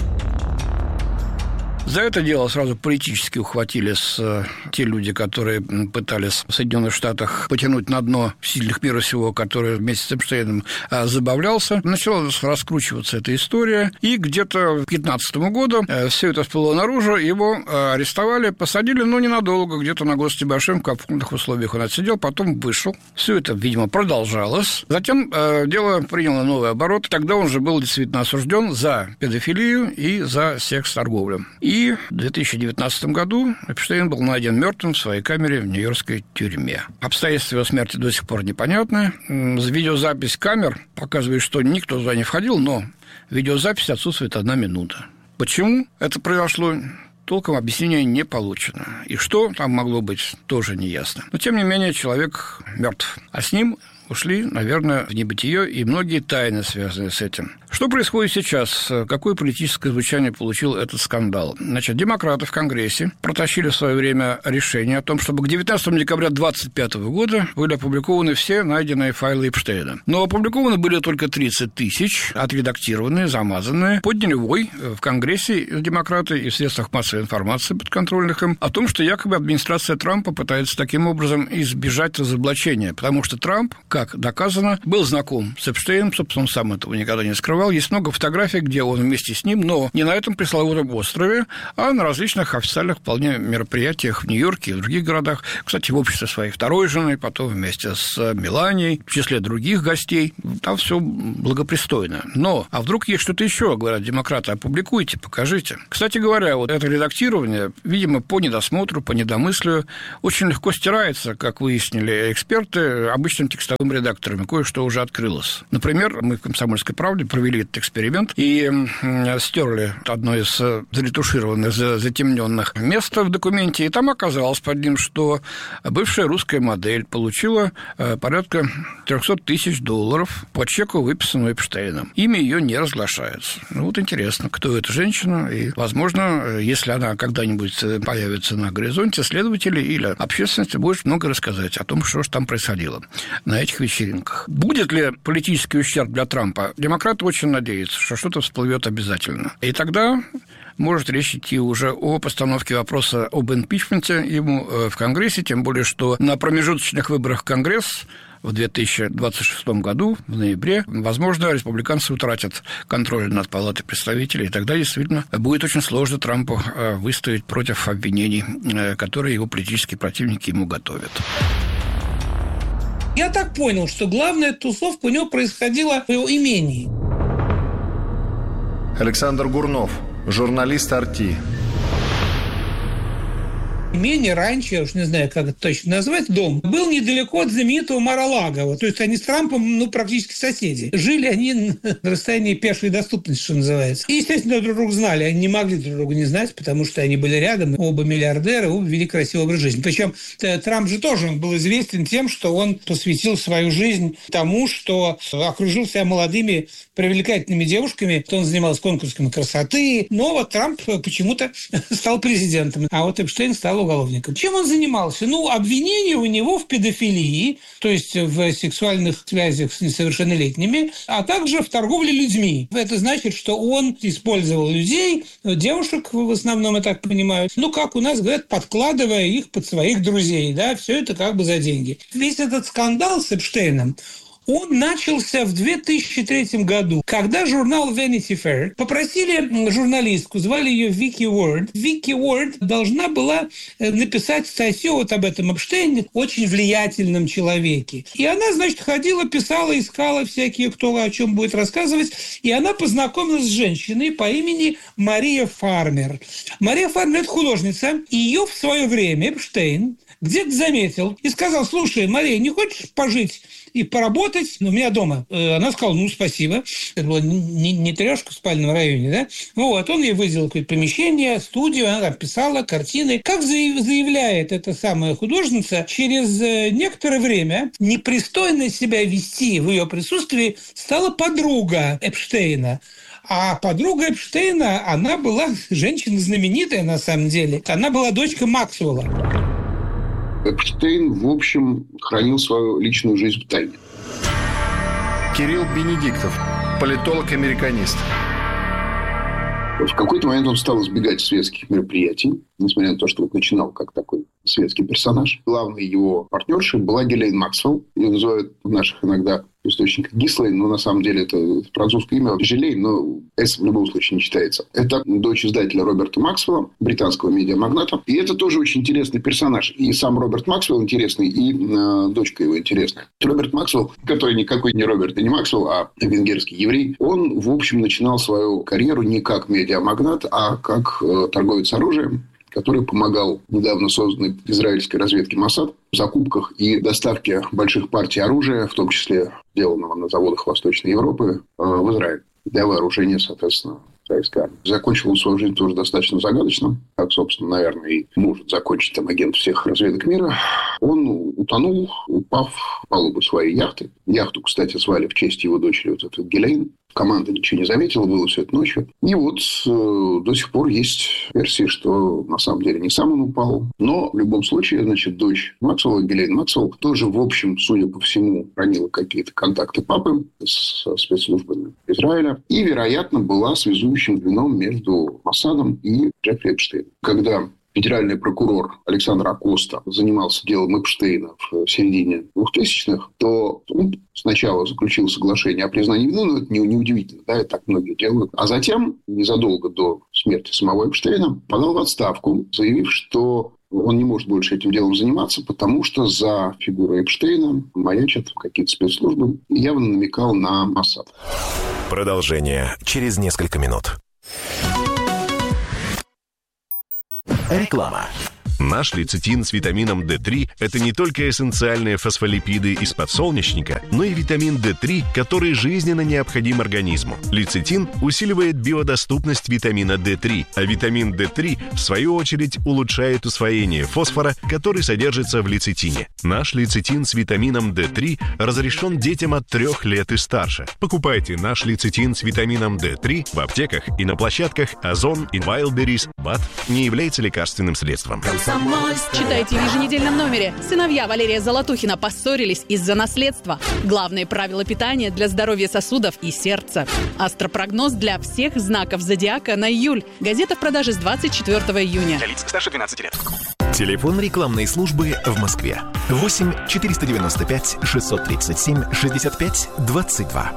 G: За это дело сразу политически ухватились те люди, которые пытались в Соединенных Штатах потянуть на дно сильных мира сего, который вместе с Эпштейном забавлялся. Начала раскручиваться эта история, и где-то к две тысячи пятнадцатому году все это всплыло наружу, его арестовали, посадили, но ненадолго, где-то на год с небольшим, в комфортных условиях он отсидел, потом вышел. Все это, видимо, продолжалось. Затем дело приняло новый оборот. Тогда он же был действительно осужден за педофилию и за секс-торговлю. И И в две тысячи девятнадцатом году Эпштейн был найден мертвым в своей камере в нью-йоркской тюрьме. Обстоятельства его смерти до сих пор непонятны. Видеозапись камер показывает, что никто туда не входил, но в видеозаписи отсутствует одна минута. Почему это произошло? Толком объяснения не получено. И что там могло быть, тоже не ясно. Но, тем не менее, человек мертв. А с ним ушли, наверное, в небытие и многие тайны, связанные с этим. Что происходит сейчас? Какое политическое звучание получил этот скандал? Значит, демократы в Конгрессе протащили в свое время решение о том, чтобы к девятнадцатому декабря две тысячи двадцать пятого года были опубликованы все найденные файлы Эпштейна. Но опубликованы были только тридцать тысяч, отредактированные, замазанные. Подняли вой в Конгрессе демократы и в средствах массовой информации подконтрольных им о том, что якобы администрация Трампа пытается таким образом избежать разоблачения, потому что Трамп, как доказано, был знаком с Эпштейном, собственно, он сам этого никогда не скрывал, раскрывал. Есть много фотографий, где он вместе с ним, но не на этом пресловутом острове, а на различных официальных вполне мероприятиях в Нью-Йорке и в других городах. Кстати, в обществе своей второй жены, потом вместе с Меланией, в числе других гостей. Там все благопристойно. Но, а вдруг есть что-то еще, говорят демократы, опубликуйте, покажите. Кстати говоря, вот это редактирование, видимо, по недосмотру, по недомыслию, очень легко стирается, как выяснили эксперты, обычным текстовым редакторами. Кое-что уже открылось. Например, мы в «Комсомольской правде» провели этот эксперимент и стерли одно из заретушированных, затемненных мест в документе, и там оказалось под ним, что бывшая русская модель получила порядка триста тысяч долларов по чеку, выписанному Эпштейном. Имя ее не разглашается. Ну, вот интересно, кто эта женщина, и, возможно, если она когда-нибудь появится на горизонте, следователи или общественность будет много рассказать о том, что же там происходило на этих вечеринках. Будет ли политический ущерб для Трампа? Демократы очень надеются, что что-то всплывет обязательно. И тогда может речь идти уже о постановке вопроса об импичменте ему в Конгрессе, тем более, что на промежуточных выборах в Конгресс в две тысячи двадцать шестом году, в ноябре, возможно, республиканцы утратят контроль над Палатой представителей, и тогда действительно будет очень сложно Трампу выстоять против обвинений, которые его политические противники ему готовят.
K: Я так понял, что главная тусовка у него происходила в его имении.
H: Александр Гурнов, журналист «Арти».
K: Имение раньше, я уж не знаю, как это точно назвать, дом, был недалеко от знаменитого Мар-а-Лаго. То есть они с Трампом, ну, практически соседи. Жили они на расстоянии пешей доступности, что называется. И, естественно, друг друга знали. Они не могли друг друга не знать, потому что они были рядом. Оба миллиардеры, оба вели красивый образ жизни. Причем Трамп же тоже был известен тем, что он посвятил свою жизнь тому, что окружил себя молодыми, привлекательными девушками. Он занимался конкурсами красоты. Но вот Трамп почему-то стал президентом. А вот Эпштейн стал уголовником. Чем он занимался? Ну, обвинения у него в педофилии, то есть в сексуальных связях с несовершеннолетними, а также в торговле людьми. Это значит, что он использовал людей, девушек в основном, я так понимаю, ну, как у нас говорят, подкладывая их под своих друзей, да, все это как бы за деньги. Весь этот скандал с Эпштейном, он начался в две тысячи третьем году, когда журнал Vanity Fair попросили журналистку, звали ее Вики Уорд. Вики Уорд должна была написать статью вот об этом Эпштейне, очень влиятельном человеке. И она, значит, ходила, писала, искала всякие, кто о чем будет рассказывать, и она познакомилась с женщиной по имени Мария Фармер. Мария Фармер – это художница, и ее в свое время Эпштейн где-то заметил и сказал: слушай, Мария, не хочешь пожить и поработать у меня дома? Она сказала: ну, спасибо. Это была не, не трешка в спальном районе, да? Вот, он ей выделил какое-то помещение, студию, она там писала картины. Как заявляет эта самая художница, через некоторое время непристойно себя вести в ее присутствии стала подруга Эпштейна. А подруга Эпштейна, она была женщина знаменитая на самом деле. Она была дочка Максвелла.
J: Эпштейн, в общем, хранил свою личную жизнь в тайне.
H: Кирилл Бенедиктов, политолог-американист.
J: В какой-то момент он стал избегать светских мероприятий, несмотря на то, что вот начинал как такой светский персонаж. Главной его партнершей была Гиллейн Максвелл. Ее называют в наших иногда источниках Гислейн, но на самом деле это французское имя Жилейн, но «С» в любом случае не читается. Это дочь издателя Роберта Максвелла, британского медиамагната. И это тоже очень интересный персонаж. И сам Роберт Максвелл интересный, и э, дочка его интересная. Роберт Максвелл, который никакой не Роберт и не Максвелл, а венгерский еврей, он, в общем, начинал свою карьеру не как медиамагнат, а как э, торговец оружием, который помогал недавно созданной израильской разведке Моссад в закупках и доставке больших партий оружия, в том числе сделанного на заводах Восточной Европы, в Израиль для вооружения, соответственно, израильской армии. Закончил он свою жизнь тоже достаточно загадочно, как, собственно, наверное, и может закончить там агент всех разведок мира. Он утонул, упав в палубу своей яхты. Яхту, кстати, звали в честь его дочери вот этот Гиллейн. Команда ничего не заметила, было все это ночью. И вот э, до сих пор есть версии, что на самом деле не сам он упал. Но в любом случае, значит, дочь Максвелла, Гиллейн Максвелл, тоже, в общем, судя по всему, хранила какие-то контакты папы со спецслужбами Израиля. И, вероятно, была связующим звеном между Моссадом и Джеффри Эпштейном. Когда федеральный прокурор Александр Акоста занимался делом Эпштейна в середине двухтысячных, то он сначала заключил соглашение о признании вины, но это не, не удивительно, да, это так многие делают. А затем, незадолго до смерти самого Эпштейна, подал в отставку, заявив, что он не может больше этим делом заниматься, потому что за фигурой Эпштейна маячат какие-то спецслужбы, и явно намекал на Моссад.
C: Продолжение через несколько минут. Реклама. Наш лецитин с витамином дэ три – это не только эссенциальные фосфолипиды из подсолнечника, но и витамин дэ три, который жизненно необходим организму. Лецитин усиливает биодоступность витамина дэ три, а витамин дэ три, в свою очередь, улучшает усвоение фосфора, который содержится в лецитине. Наш лецитин с витамином дэ три разрешен детям от трех лет и старше. Покупайте наш лецитин с витамином дэ три в аптеках и на площадках Озон и Wildberries. БАД не является лекарственным средством.
P: Читайте в еженедельном номере. Сыновья Валерия Золотухина поссорились из-за наследства. Главные правила питания для здоровья сосудов и сердца. Астропрогноз для всех знаков зодиака на июль. Газета в продаже с двадцать четвёртого июня.
C: Для лиц старше двенадцати лет. Телефон рекламной службы в Москве. восемь четыреста девяносто пять шестьсот тридцать семь шестьдесят пять двадцать два.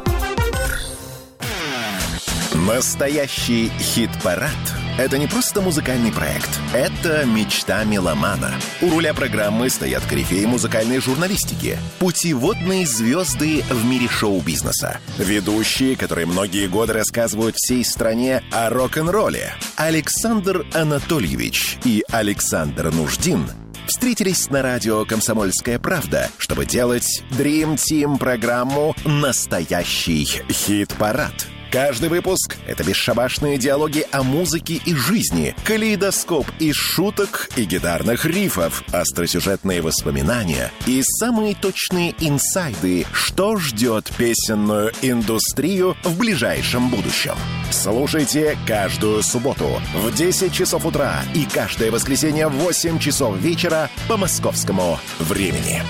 C: Настоящий хит-парад – это не просто музыкальный проект. Это мечта меломана. У руля программы стоят корифеи музыкальной журналистики, путеводные звезды в мире шоу-бизнеса, ведущие, которые многие годы рассказывают всей стране о рок-н-ролле. Александр Анатольевич и Александр Нуждин встретились на радио «Комсомольская правда», чтобы делать Dream Team программу «Настоящий хит-парад». Каждый выпуск — это бесшабашные диалоги о музыке и жизни, калейдоскоп из шуток и гитарных рифов, остросюжетные воспоминания и самые точные инсайды, что ждет песенную индустрию в ближайшем будущем. Слушайте каждую субботу в десять часов утра и каждое воскресенье в восемь часов вечера по московскому времени.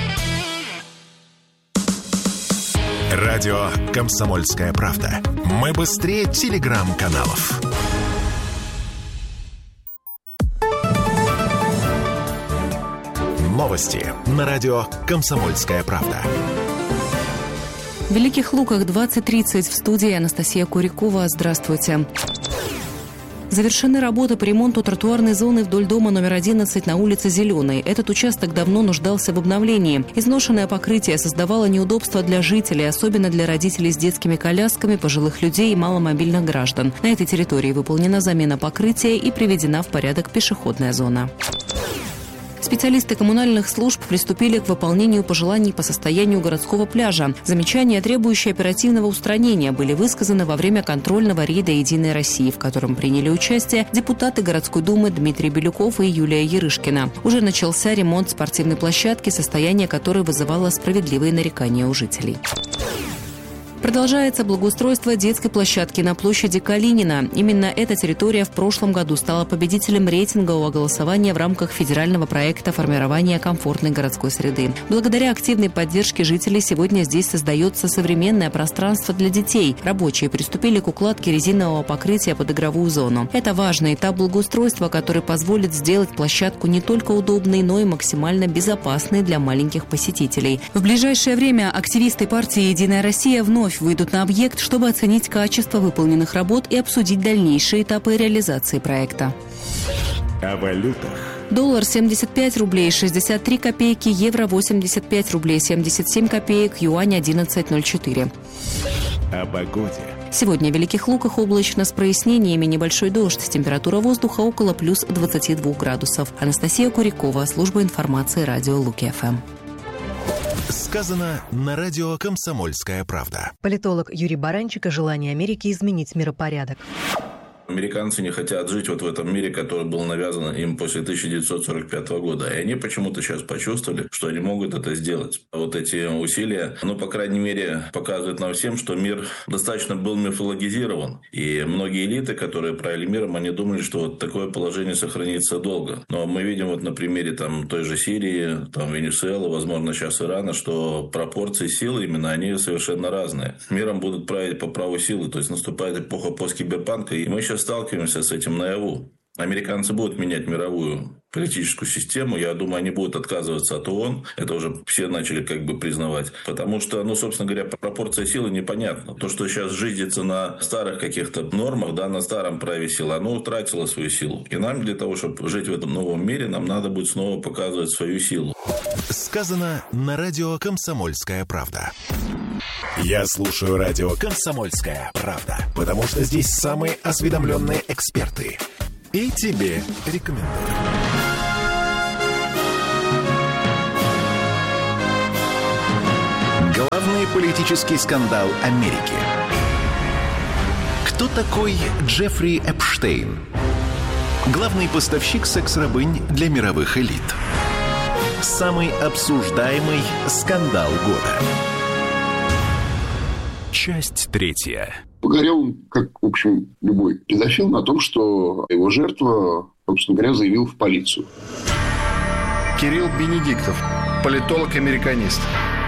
C: Радио «Комсомольская правда». Мы быстрее телеграм-каналов. Новости на радио «Комсомольская правда».
Q: В Великих Луках двадцать тридцать. В студии Анастасия Курякова. Здравствуйте. Завершены работы по ремонту тротуарной зоны вдоль дома номер одиннадцать на улице Зеленой. Этот участок давно нуждался в обновлении. Изношенное покрытие создавало неудобства для жителей, особенно для родителей с детскими колясками, пожилых людей и маломобильных граждан. На этой территории выполнена замена покрытия и приведена в порядок пешеходная зона. Специалисты коммунальных служб приступили к выполнению пожеланий по состоянию городского пляжа. Замечания, требующие оперативного устранения, были высказаны во время контрольного рейда «Единой России», в котором приняли участие депутаты городской думы Дмитрий Белюков и Юлия Ярышкина. Уже начался ремонт спортивной площадки, состояние которой вызывало справедливые нарекания у жителей. Продолжается благоустройство детской площадки на площади Калинина. Именно эта территория в прошлом году стала победителем рейтингового голосования в рамках федерального проекта формирования комфортной городской среды. Благодаря активной поддержке жителей сегодня здесь создается современное пространство для детей. Рабочие приступили к укладке резинового покрытия под игровую зону. Это важный этап благоустройства, который позволит сделать площадку не только удобной, но и максимально безопасной для маленьких посетителей. В ближайшее время активисты партии «Единая Россия» вновь выйдут на объект, чтобы оценить качество выполненных работ и обсудить дальнейшие этапы реализации проекта.
C: О валютах.
Q: Доллар семьдесят пять рублей шестьдесят три копейки, евро восемьдесят пять рублей семьдесят семь копеек, юань одиннадцать ноль четыре.
C: О погоде.
Q: Сегодня в Великих Луках облачно с прояснениями, небольшой дождь. Температура воздуха около плюс двадцати двух градусов. Анастасия Курякова, служба информации радио Луки-ФМ.
C: Сказано на радио «Комсомольская правда».
D: Политолог Юрий Баранчик о желании Америки изменить миропорядок.
R: Американцы не хотят жить вот в этом мире, который был навязан им после тысяча девятьсот сорок пятого года. И они почему-то сейчас почувствовали, что они могут это сделать. Вот эти усилия, ну, по крайней мере, показывают нам всем, что мир достаточно был мифологизирован. И многие элиты, которые правили миром, они думали, что вот такое положение сохранится долго. Но мы видим вот на примере там, той же Сирии, там, Венесуэлы, возможно, сейчас Ирана, что пропорции силы именно, они совершенно разные. Миром будут править по праву силы. То есть наступает эпоха посткиберпанка, и мы сейчас сталкиваемся с этим наяву. Американцы будут менять мировую политическую систему. Я думаю, они будут отказываться от ООН. Это уже все начали как бы признавать. Потому что, ну, собственно говоря, пропорция силы непонятна. То, что сейчас жизнится на старых каких-то нормах, да, на старом праве силы, оно утратило свою силу. И нам для того, чтобы жить в этом новом мире, нам надо будет снова показывать свою силу.
C: Сказано на радио «Комсомольская правда». Я слушаю радио «Комсомольская правда», потому что здесь самые осведомленные эксперты. И тебе рекомендую. Главный политический скандал Америки. Кто такой Джеффри Эпштейн? Главный поставщик секс-рабынь для мировых элит. Самый обсуждаемый скандал года. Часть третья.
J: Погорел, как, в общем, любой педофил, на том, что его жертва, собственно говоря, заявил в полицию.
H: Кирилл Бенедиктов, политолог-американист.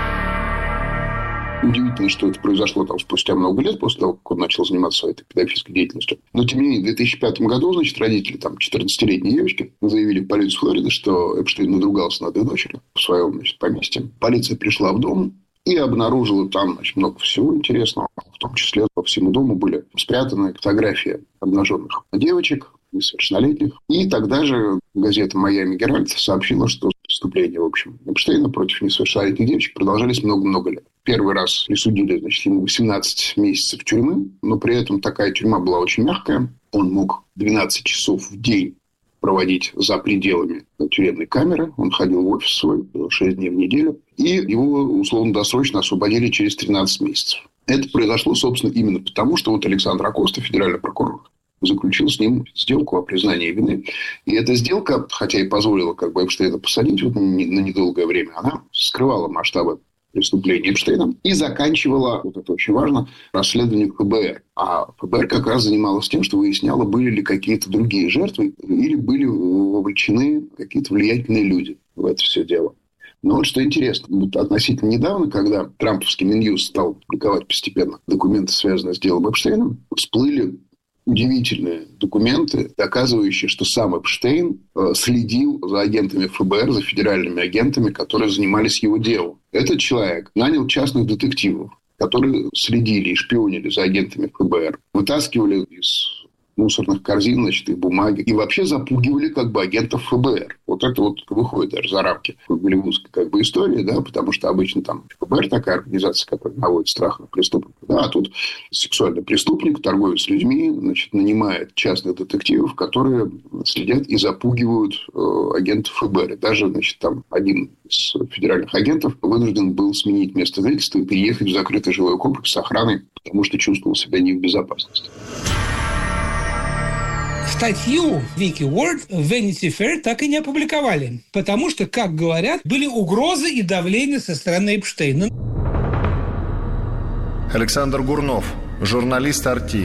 J: Удивительно, что это произошло там спустя много лет после того, как он начал заниматься этой педофильской деятельностью. Но, тем не менее, в две тысячи пятом году, значит, родители там четырнадцатилетней девочки заявили в полицию Флориды, что Эпштейн надругался над их дочерью в своем, значит, поместье. Полиция пришла в дом и обнаружила там, значит, много всего интересного. В том числе по всему дому были спрятаны фотографии обнаженных девочек, несовершеннолетних. И тогда же газета «Майами Геральд» сообщила, что преступления, в общем, Эпштейна против несовершеннолетних девочек продолжались много-много лет. Первый раз присудили, значит, ему восемнадцать месяцев тюрьмы, но при этом такая тюрьма была очень мягкая. Он мог двенадцать часов в день проводить за пределами тюремной камеры. Он ходил в офис свой шесть дней в неделю. И его условно-досрочно освободили через тринадцать месяцев. Это произошло, собственно, именно потому, что вот Александр Акоста, федеральный прокурор, заключил с ним сделку о признании вины. И эта сделка, хотя и позволила как бы Эпштейна посадить вот на недолгое время, она скрывала масштабы преступления Эпштейна и заканчивала, вот это очень важно, расследование ФБР. А ФБР как раз занималась тем, что выясняло, были ли какие-то другие жертвы или были вовлечены какие-то влиятельные люди в это все дело. Но вот что интересно, вот относительно недавно, когда трамповский Минюст стал публиковать постепенно документы, связанные с делом Эпштейна, всплыли удивительные документы, доказывающие, что сам Эпштейн следил за агентами ФБР, за федеральными агентами, которые занимались его делом. Этот человек нанял частных детективов, которые следили и шпионили за агентами ФБР, вытаскивали из мусорных корзин, значит, их бумаги, и вообще запугивали как бы агентов ФБР. Вот это вот выходит даже за рамки голливудской как бы истории, да, потому что обычно там ФБР такая организация, которая наводит страх на преступников, да, а тут сексуальный преступник, торговец людьми, значит, нанимает частных детективов, которые следят и запугивают э, агентов ФБР. И даже, значит, там один из федеральных агентов вынужден был сменить место жительства и переехать в закрытый жилой комплекс с охраной, потому что чувствовал себя не в безопасности.
K: Статью Вики Уорд в Vanity Fair так и не опубликовали, потому что, как говорят, были угрозы и давление со стороны Эпштейна.
H: Александр Гурнов, журналист «Арти».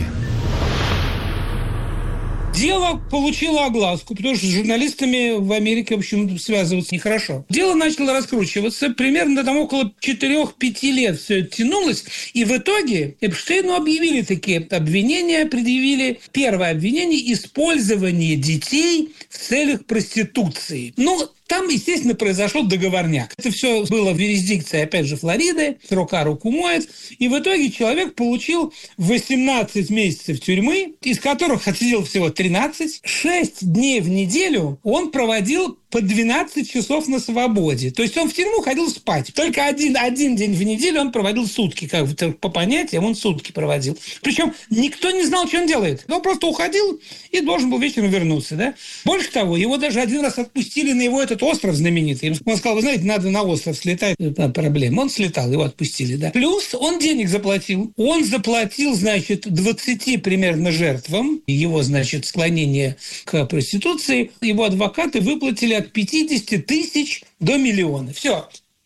K: Дело получило огласку, потому что с журналистами в Америке, в общем, связываться нехорошо. Дело начало раскручиваться. Примерно там около четырех-пяти лет все это тянулось. И в итоге Эпштейну объявили такие обвинения, предъявили первое обвинение – использование детей в целях проституции. Ну, там, естественно, произошел договорняк. Это все было в юрисдикции, опять же, Флориды. Рука руку моет. И в итоге человек получил восемнадцать месяцев тюрьмы, из которых отсидел всего тринадцать. шесть дней в неделю он проводил по двенадцать часов на свободе. То есть он в тюрьму ходил спать. Только один, один день в неделю он проводил сутки. Как бы, по понятиям он сутки проводил. Причем никто не знал, что он делает. Он просто уходил и должен был вечером вернуться. Да? Больше того, его даже один раз отпустили на его этот остров знаменитый. Он сказал, вы знаете, надо на остров слетать. Это проблема. Он слетал, его отпустили. Да? Плюс он денег заплатил. Он заплатил, значит, двадцати примерно жертвам. Его, значит, склонение к проституции. Его адвокаты выплатили от пятидесяти тысяч до миллиона. Все.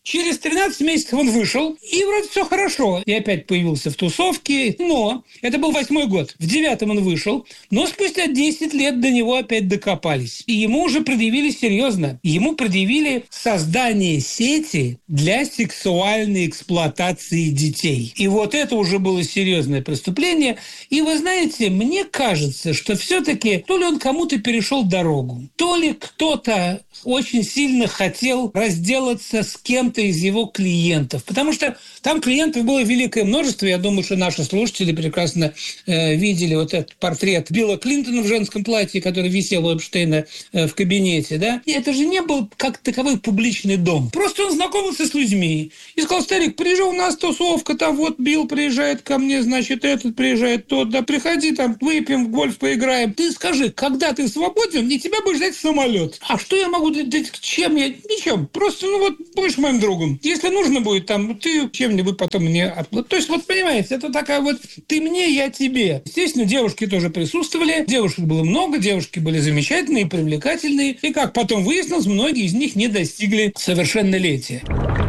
K: Через тринадцать месяцев он вышел, и вроде все хорошо. И опять появился в тусовке. Но это был восьмой год. В девятом он вышел, но спустя десять лет до него опять докопались. И ему уже предъявили серьезно. Ему предъявили создание сети для сексуальной эксплуатации детей. И вот это уже было серьезное преступление. И вы знаете, мне кажется, что все-таки то ли он кому-то перешел дорогу, то ли кто-то очень сильно хотел разделаться с кем-то из его клиентов. Потому что там клиентов было великое множество. Я думаю, что наши слушатели прекрасно э, видели вот этот портрет Билла Клинтона в женском платье, который висел у Эпштейна э, в кабинете. Да? И это же не был как таковой публичный дом. Просто он знакомился с людьми и сказал: старик, приезжай, у нас тусовка, там вот Билл приезжает ко мне, значит, этот приезжает тот, да приходи, там выпьем, в гольф поиграем. Ты скажи, когда ты свободен, и тебя будет ждать самолет. А что я могу делать? Чем я? Ничем. Просто, ну вот, будешь моим другом. Если нужно будет, там, ты чем-нибудь потом мне отплатишь. То есть, вот, понимаете, это такая вот ты мне, я тебе. Естественно, девушки тоже присутствовали. Девушек было много, девушки были замечательные, привлекательные. И, как потом выяснилось, многие из них не достигли совершеннолетия.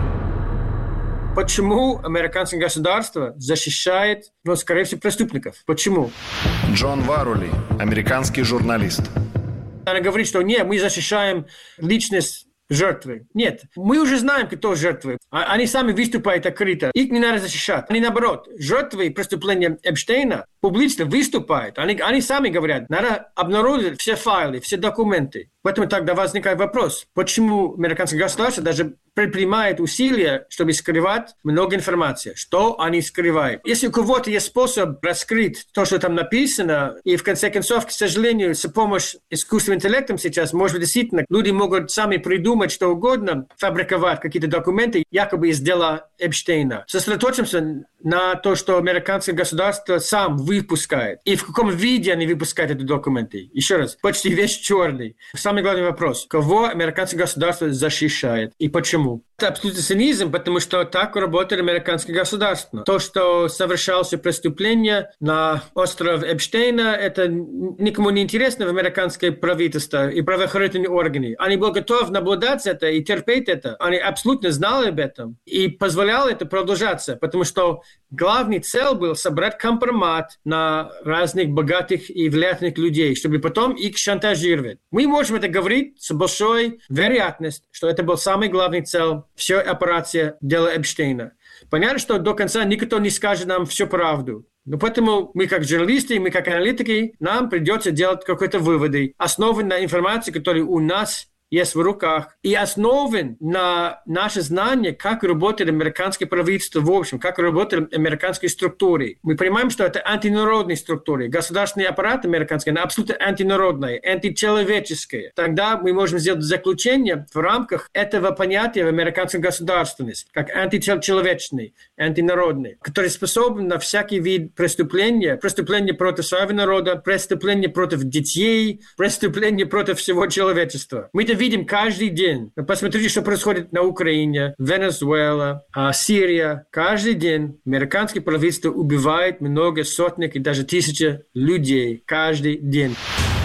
I: Почему американское государство защищает, ну, скорее всего, преступников? Почему?
H: Джон Варули, американский журналист.
I: Она говорит, что нет, мы защищаем личность жертвы. Нет, мы уже знаем, кто жертвы. Они сами выступают открыто. Их не надо защищать. Они, наоборот, жертвы преступления Эпштейна публично выступают. Они, они сами говорят, надо обнародовать все файлы, все документы. Поэтому тогда возникает вопрос, почему американское государство даже предпринимает усилия, чтобы скрывать много информации. Что они скрывают? Если у кого-то есть способ раскрыть то, что там написано, и в конце концов, к сожалению, с помощью искусственного интеллекта сейчас, может быть, действительно, люди могут сами придумать что угодно, фабриковать какие-то документы, якобы из дела Эпштейна. Сосредоточимся на то, что американское государство сам выпускает. И в каком виде они выпускают эти документы. Еще раз, почти весь черный. Самый главный вопрос. Кого американское государство защищает и почему? Это абсолютно цинизм, потому что так работает американское государство. То, что совершалось преступление на остров Эпштейна, это никому не интересно в американское правительство и правоохранительные органы. Они были готовы наблюдать это и терпеть это. Они абсолютно знали об этом и позволяли это продолжаться, потому что главный цель был собрать компромат на разных богатых и влиятельных людей, чтобы потом их шантажировать. Мы можем это говорить с большой вероятностью, что это был самый главный цель всей операции дела Эпштейна. Понятно, что до конца никто не скажет нам всю правду. Но поэтому мы как журналисты, мы как аналитики, нам придется делать какие-то выводы, основанные на информации, которая у нас есть в руках, и основан на наше знание, как работает американское правительство в общем, как работают американские структуры. Мы понимаем, что это антинародные структуры. Государственный аппарат американский, он абсолютно антинародный, античеловеческий. Тогда мы можем сделать заключение в рамках этого понятия в американской государственности, как античеловечный, антинародный, который способен на всякий вид преступления, преступления против своего народа, преступления против детей, преступления против всего человечества. Мы это видим каждый день. Посмотрите, что происходит на Украине, Венесуэла, Сирия. Каждый день американское правительство убивает много сотен и даже тысячи людей. Каждый день.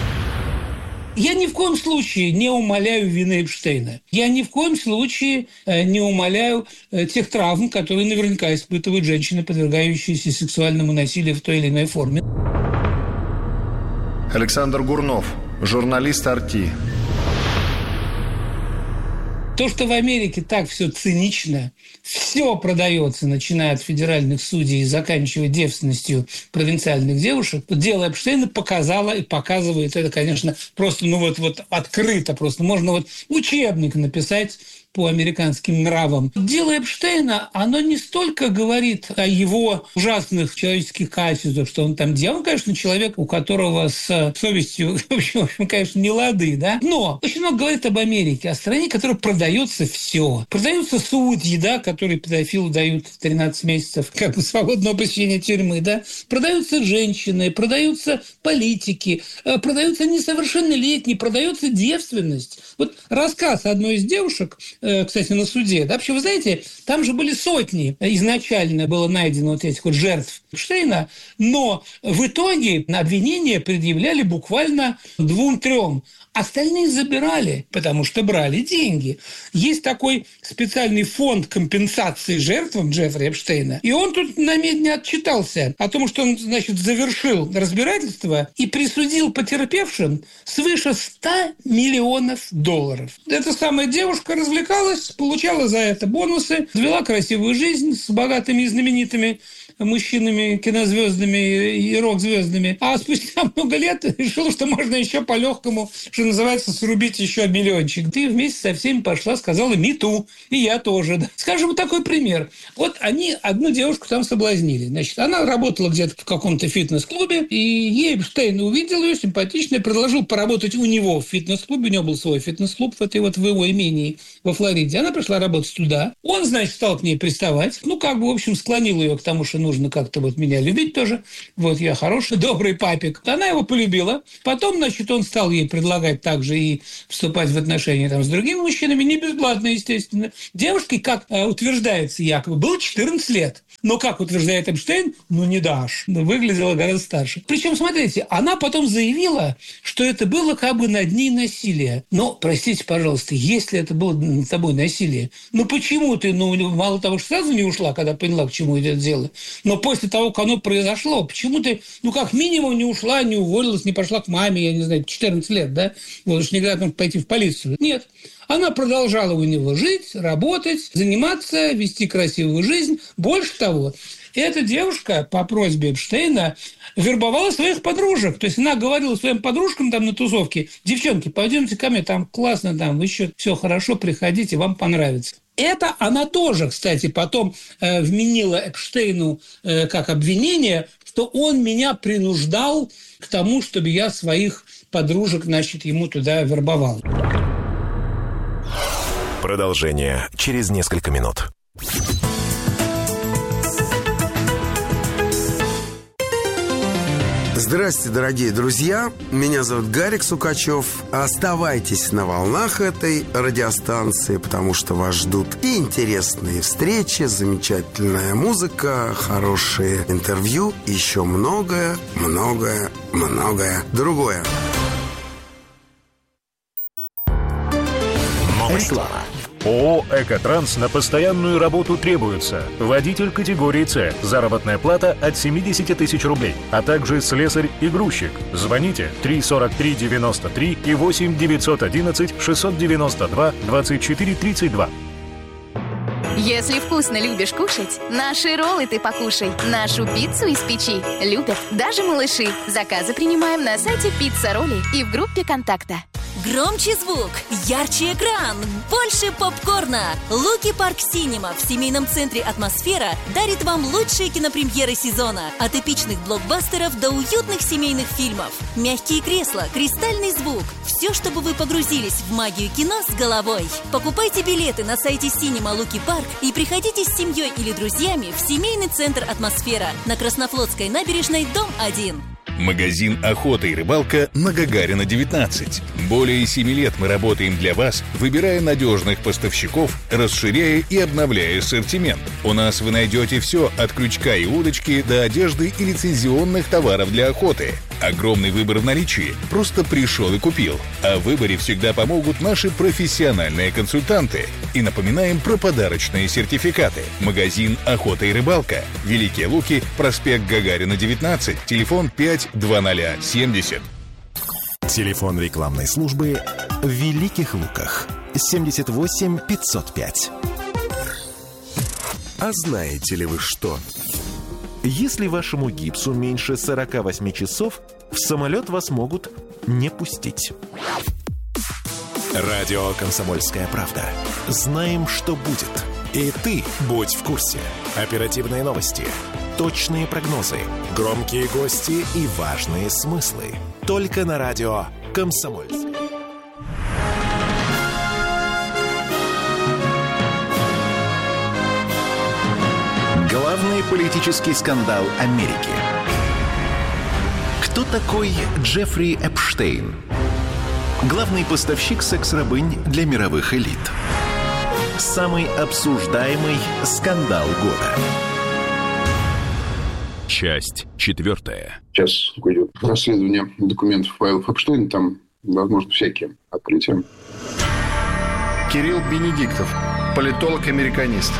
K: Я ни в коем случае не умаляю вины Эпштейна. Я ни в коем случае не умаляю тех травм, которые наверняка испытывают женщины, подвергающиеся сексуальному насилию в той или иной форме.
H: Александр Гурнов, журналист «Арти».
K: То, что в Америке так все цинично, все продается, начиная от федеральных судей и заканчивая девственностью провинциальных девушек, дело Эпштейна показало и показывает это, конечно, просто, ну вот, вот открыто, просто можно вот учебник написать по американским нравам. Дело Эпштейна, оно не столько говорит о его ужасных человеческих качествах, что он там делал. Он, конечно, человек, у которого с совестью, в общем, в общем, конечно, не лады, да? Но очень много говорит об Америке, о стране, которая продается все. Продаются судьи, да, которые педофилу дают тринадцать месяцев как бы свободного посещения тюрьмы, да? Продаются женщины, продаются политики, продаются несовершеннолетние, продается девственность. Вот рассказ одной из девушек, кстати, на суде. Да, вообще, вы знаете, там же были сотни изначально было найдено вот этих вот жертв Эпштейна, но в итоге обвинения предъявляли буквально двум-трем. Остальные забирали, потому что брали деньги. Есть такой специальный фонд компенсации жертвам Джеффри Эпштейна, и он тут на медне отчитался о том, что он, значит, завершил разбирательство и присудил потерпевшим свыше ста миллионов долларов. Эта самая девушка развлекалась, получала за это бонусы, вела красивую жизнь с богатыми и знаменитыми мужчинами, кинозвездами и рок-звездами. А спустя много лет решила, что можно еще по-легкому, что называется, срубить еще миллиончик. Ты вместе со всеми пошла, сказала «Миту». И я тоже. Да. Скажем, такой пример. Вот они одну девушку там соблазнили. Значит, она работала где-то в каком-то фитнес-клубе, и ей Эпштейн увидел ее, симпатичная, предложил поработать у него в фитнес-клубе. У него был свой фитнес-клуб в этой вот в его имении во Флориде. Она пришла работать туда. Он, значит, стал к ней приставать. Ну, как бы, в общем, склонил ее к тому, что нужно как-то вот меня любить тоже. Вот я хороший, добрый папик. Она его полюбила. Потом, значит, он стал ей предлагать также и вступать в отношения там с другими мужчинами, не бесплатно, естественно. Девушке, как э, утверждается якобы, было четырнадцать лет. Но, как утверждает Эпштейн, ну, не дашь. Но выглядела гораздо старше. Причем, смотрите, она потом заявила, что это было как бы над ней насилие. Но, простите, пожалуйста, если это было над тобой насилие, ну, почему ты, ну, мало того, что сразу не ушла, когда поняла, к чему идет дело, но после того, как оно произошло, почему ты, ну, как минимум не ушла, не уволилась, не пошла к маме, я не знаю, четырнадцать лет, да? Вот уж никогда там пойти в полицию. Нет. Она продолжала у него жить, работать, заниматься, вести красивую жизнь. Больше того, эта девушка по просьбе Эпштейна вербовала своих подружек. То есть она говорила своим подружкам там на тусовке: девчонки, пойдемте ко мне, там классно, там еще все хорошо, приходите, вам понравится. Это она тоже, кстати, потом э, вменила Эпштейну э, как обвинение, что он меня принуждал к тому, чтобы я своих подружек, значит, ему туда вербовал.
C: Продолжение через несколько минут.
S: Здравствуйте, дорогие друзья. Меня зовут Гарик Сукачев. Оставайтесь на волнах этой радиостанции, потому что вас ждут и интересные встречи, замечательная музыка, хорошие интервью, еще многое, многое, многое другое.
C: Реклама.
T: ООО «Экотранс» на постоянную работу требуется. Водитель категории С. Заработная плата от семьдесят тысяч рублей. А также слесарь и грузчик. Звоните три сорок три девяносто три и восемь девятьсот одиннадцать шестьсот девяносто два двадцать четыре тридцать два.
U: Если вкусно любишь кушать, наши роллы ты покушай. Нашу пиццу из печи любят даже малыши. Заказы принимаем на сайте «Пицца Ролли» и в группе «Контакта».
V: Громче звук, ярче экран, больше попкорна. Луки Парк Синема в семейном центре «Атмосфера» дарит вам лучшие кинопремьеры сезона. От эпичных блокбастеров до уютных семейных фильмов. Мягкие кресла, кристальный звук. Все, чтобы вы погрузились в магию кино с головой. Покупайте билеты на сайте Синема Луки Парк и приходите с семьей или друзьями в семейный центр «Атмосфера» на Краснофлотской набережной, дом один.
W: Магазин «Охота и рыбалка» на Гагарина, девятнадцать. Более семи лет мы работаем для вас, выбирая надежных поставщиков, расширяя и обновляя ассортимент. У нас вы найдете все от крючка и удочки до одежды и лицензионных товаров для охоты. Огромный выбор в наличии. Просто пришел и купил. А в выборе всегда помогут наши профессиональные консультанты. И напоминаем про подарочные сертификаты. Магазин «Охота и рыбалка». Великие Луки, проспект Гагарина, девятнадцать. Телефон пять два ноль семьдесят.
C: Телефон рекламной службы в Великих Луках. семьдесят восемь пятьсот пять.
S: А знаете ли вы что?
C: Если вашему гипсу меньше сорок восемь часов, в самолет вас могут не пустить. Радио «Комсомольская правда». Знаем, что будет. И ты будь в курсе. Оперативные новости, точные прогнозы, громкие гости и важные смыслы. Только на радио «Комсомольская». Главный политический скандал Америки. Кто такой Джеффри Эпштейн? Главный поставщик секс-рабынь для мировых элит. Самый обсуждаемый скандал года. Часть четвертая.
J: Сейчас идет расследование документов файлов Эпштейна. Там, возможно, всякие открытия.
H: Кирилл Бенедиктов, политолог-американист.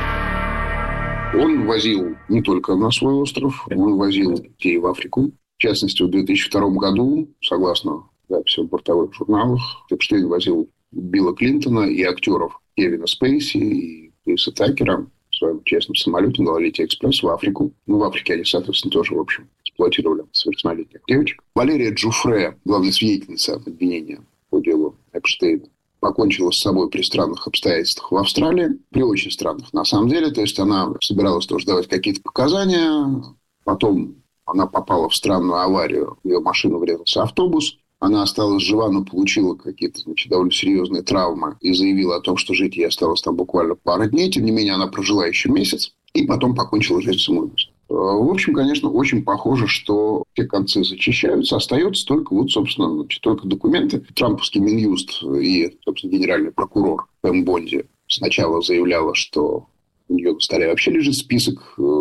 J: Он возил не только на свой остров, он возил детей в Африку. В частности, в две тысячи втором году, согласно записям в бортовых журналах, Эпштейн возил Билла Клинтона и актеров Кевина Спейси и Криса Такера в своем частном самолете на Лолите Экспресс в Африку. Ну, в Африке они, соответственно, тоже, в общем, эксплуатировали совершеннолетних девочек. Валерия Джуфре, главная свидетельница обвинения по делу Эпштейна, покончила с собой при странных обстоятельствах в Австралии. При очень странных, на самом деле. То есть она собиралась тоже давать какие-то показания. Потом она попала в странную аварию. В ее машину врезался автобус. Она осталась жива, но получила какие-то, значит, довольно серьезные травмы и заявила о том, что жить ей осталось там буквально пару дней. Тем не менее, она прожила еще месяц и потом покончила жизнь самоубийством. В общем, конечно, очень похоже, что те концы зачищаются. Остается только, вот, собственно, значит, только документы. Трамповский Минюст и, собственно, генеральный прокурор Пэм Бонди сначала заявляла, что у нее на столе вообще лежит список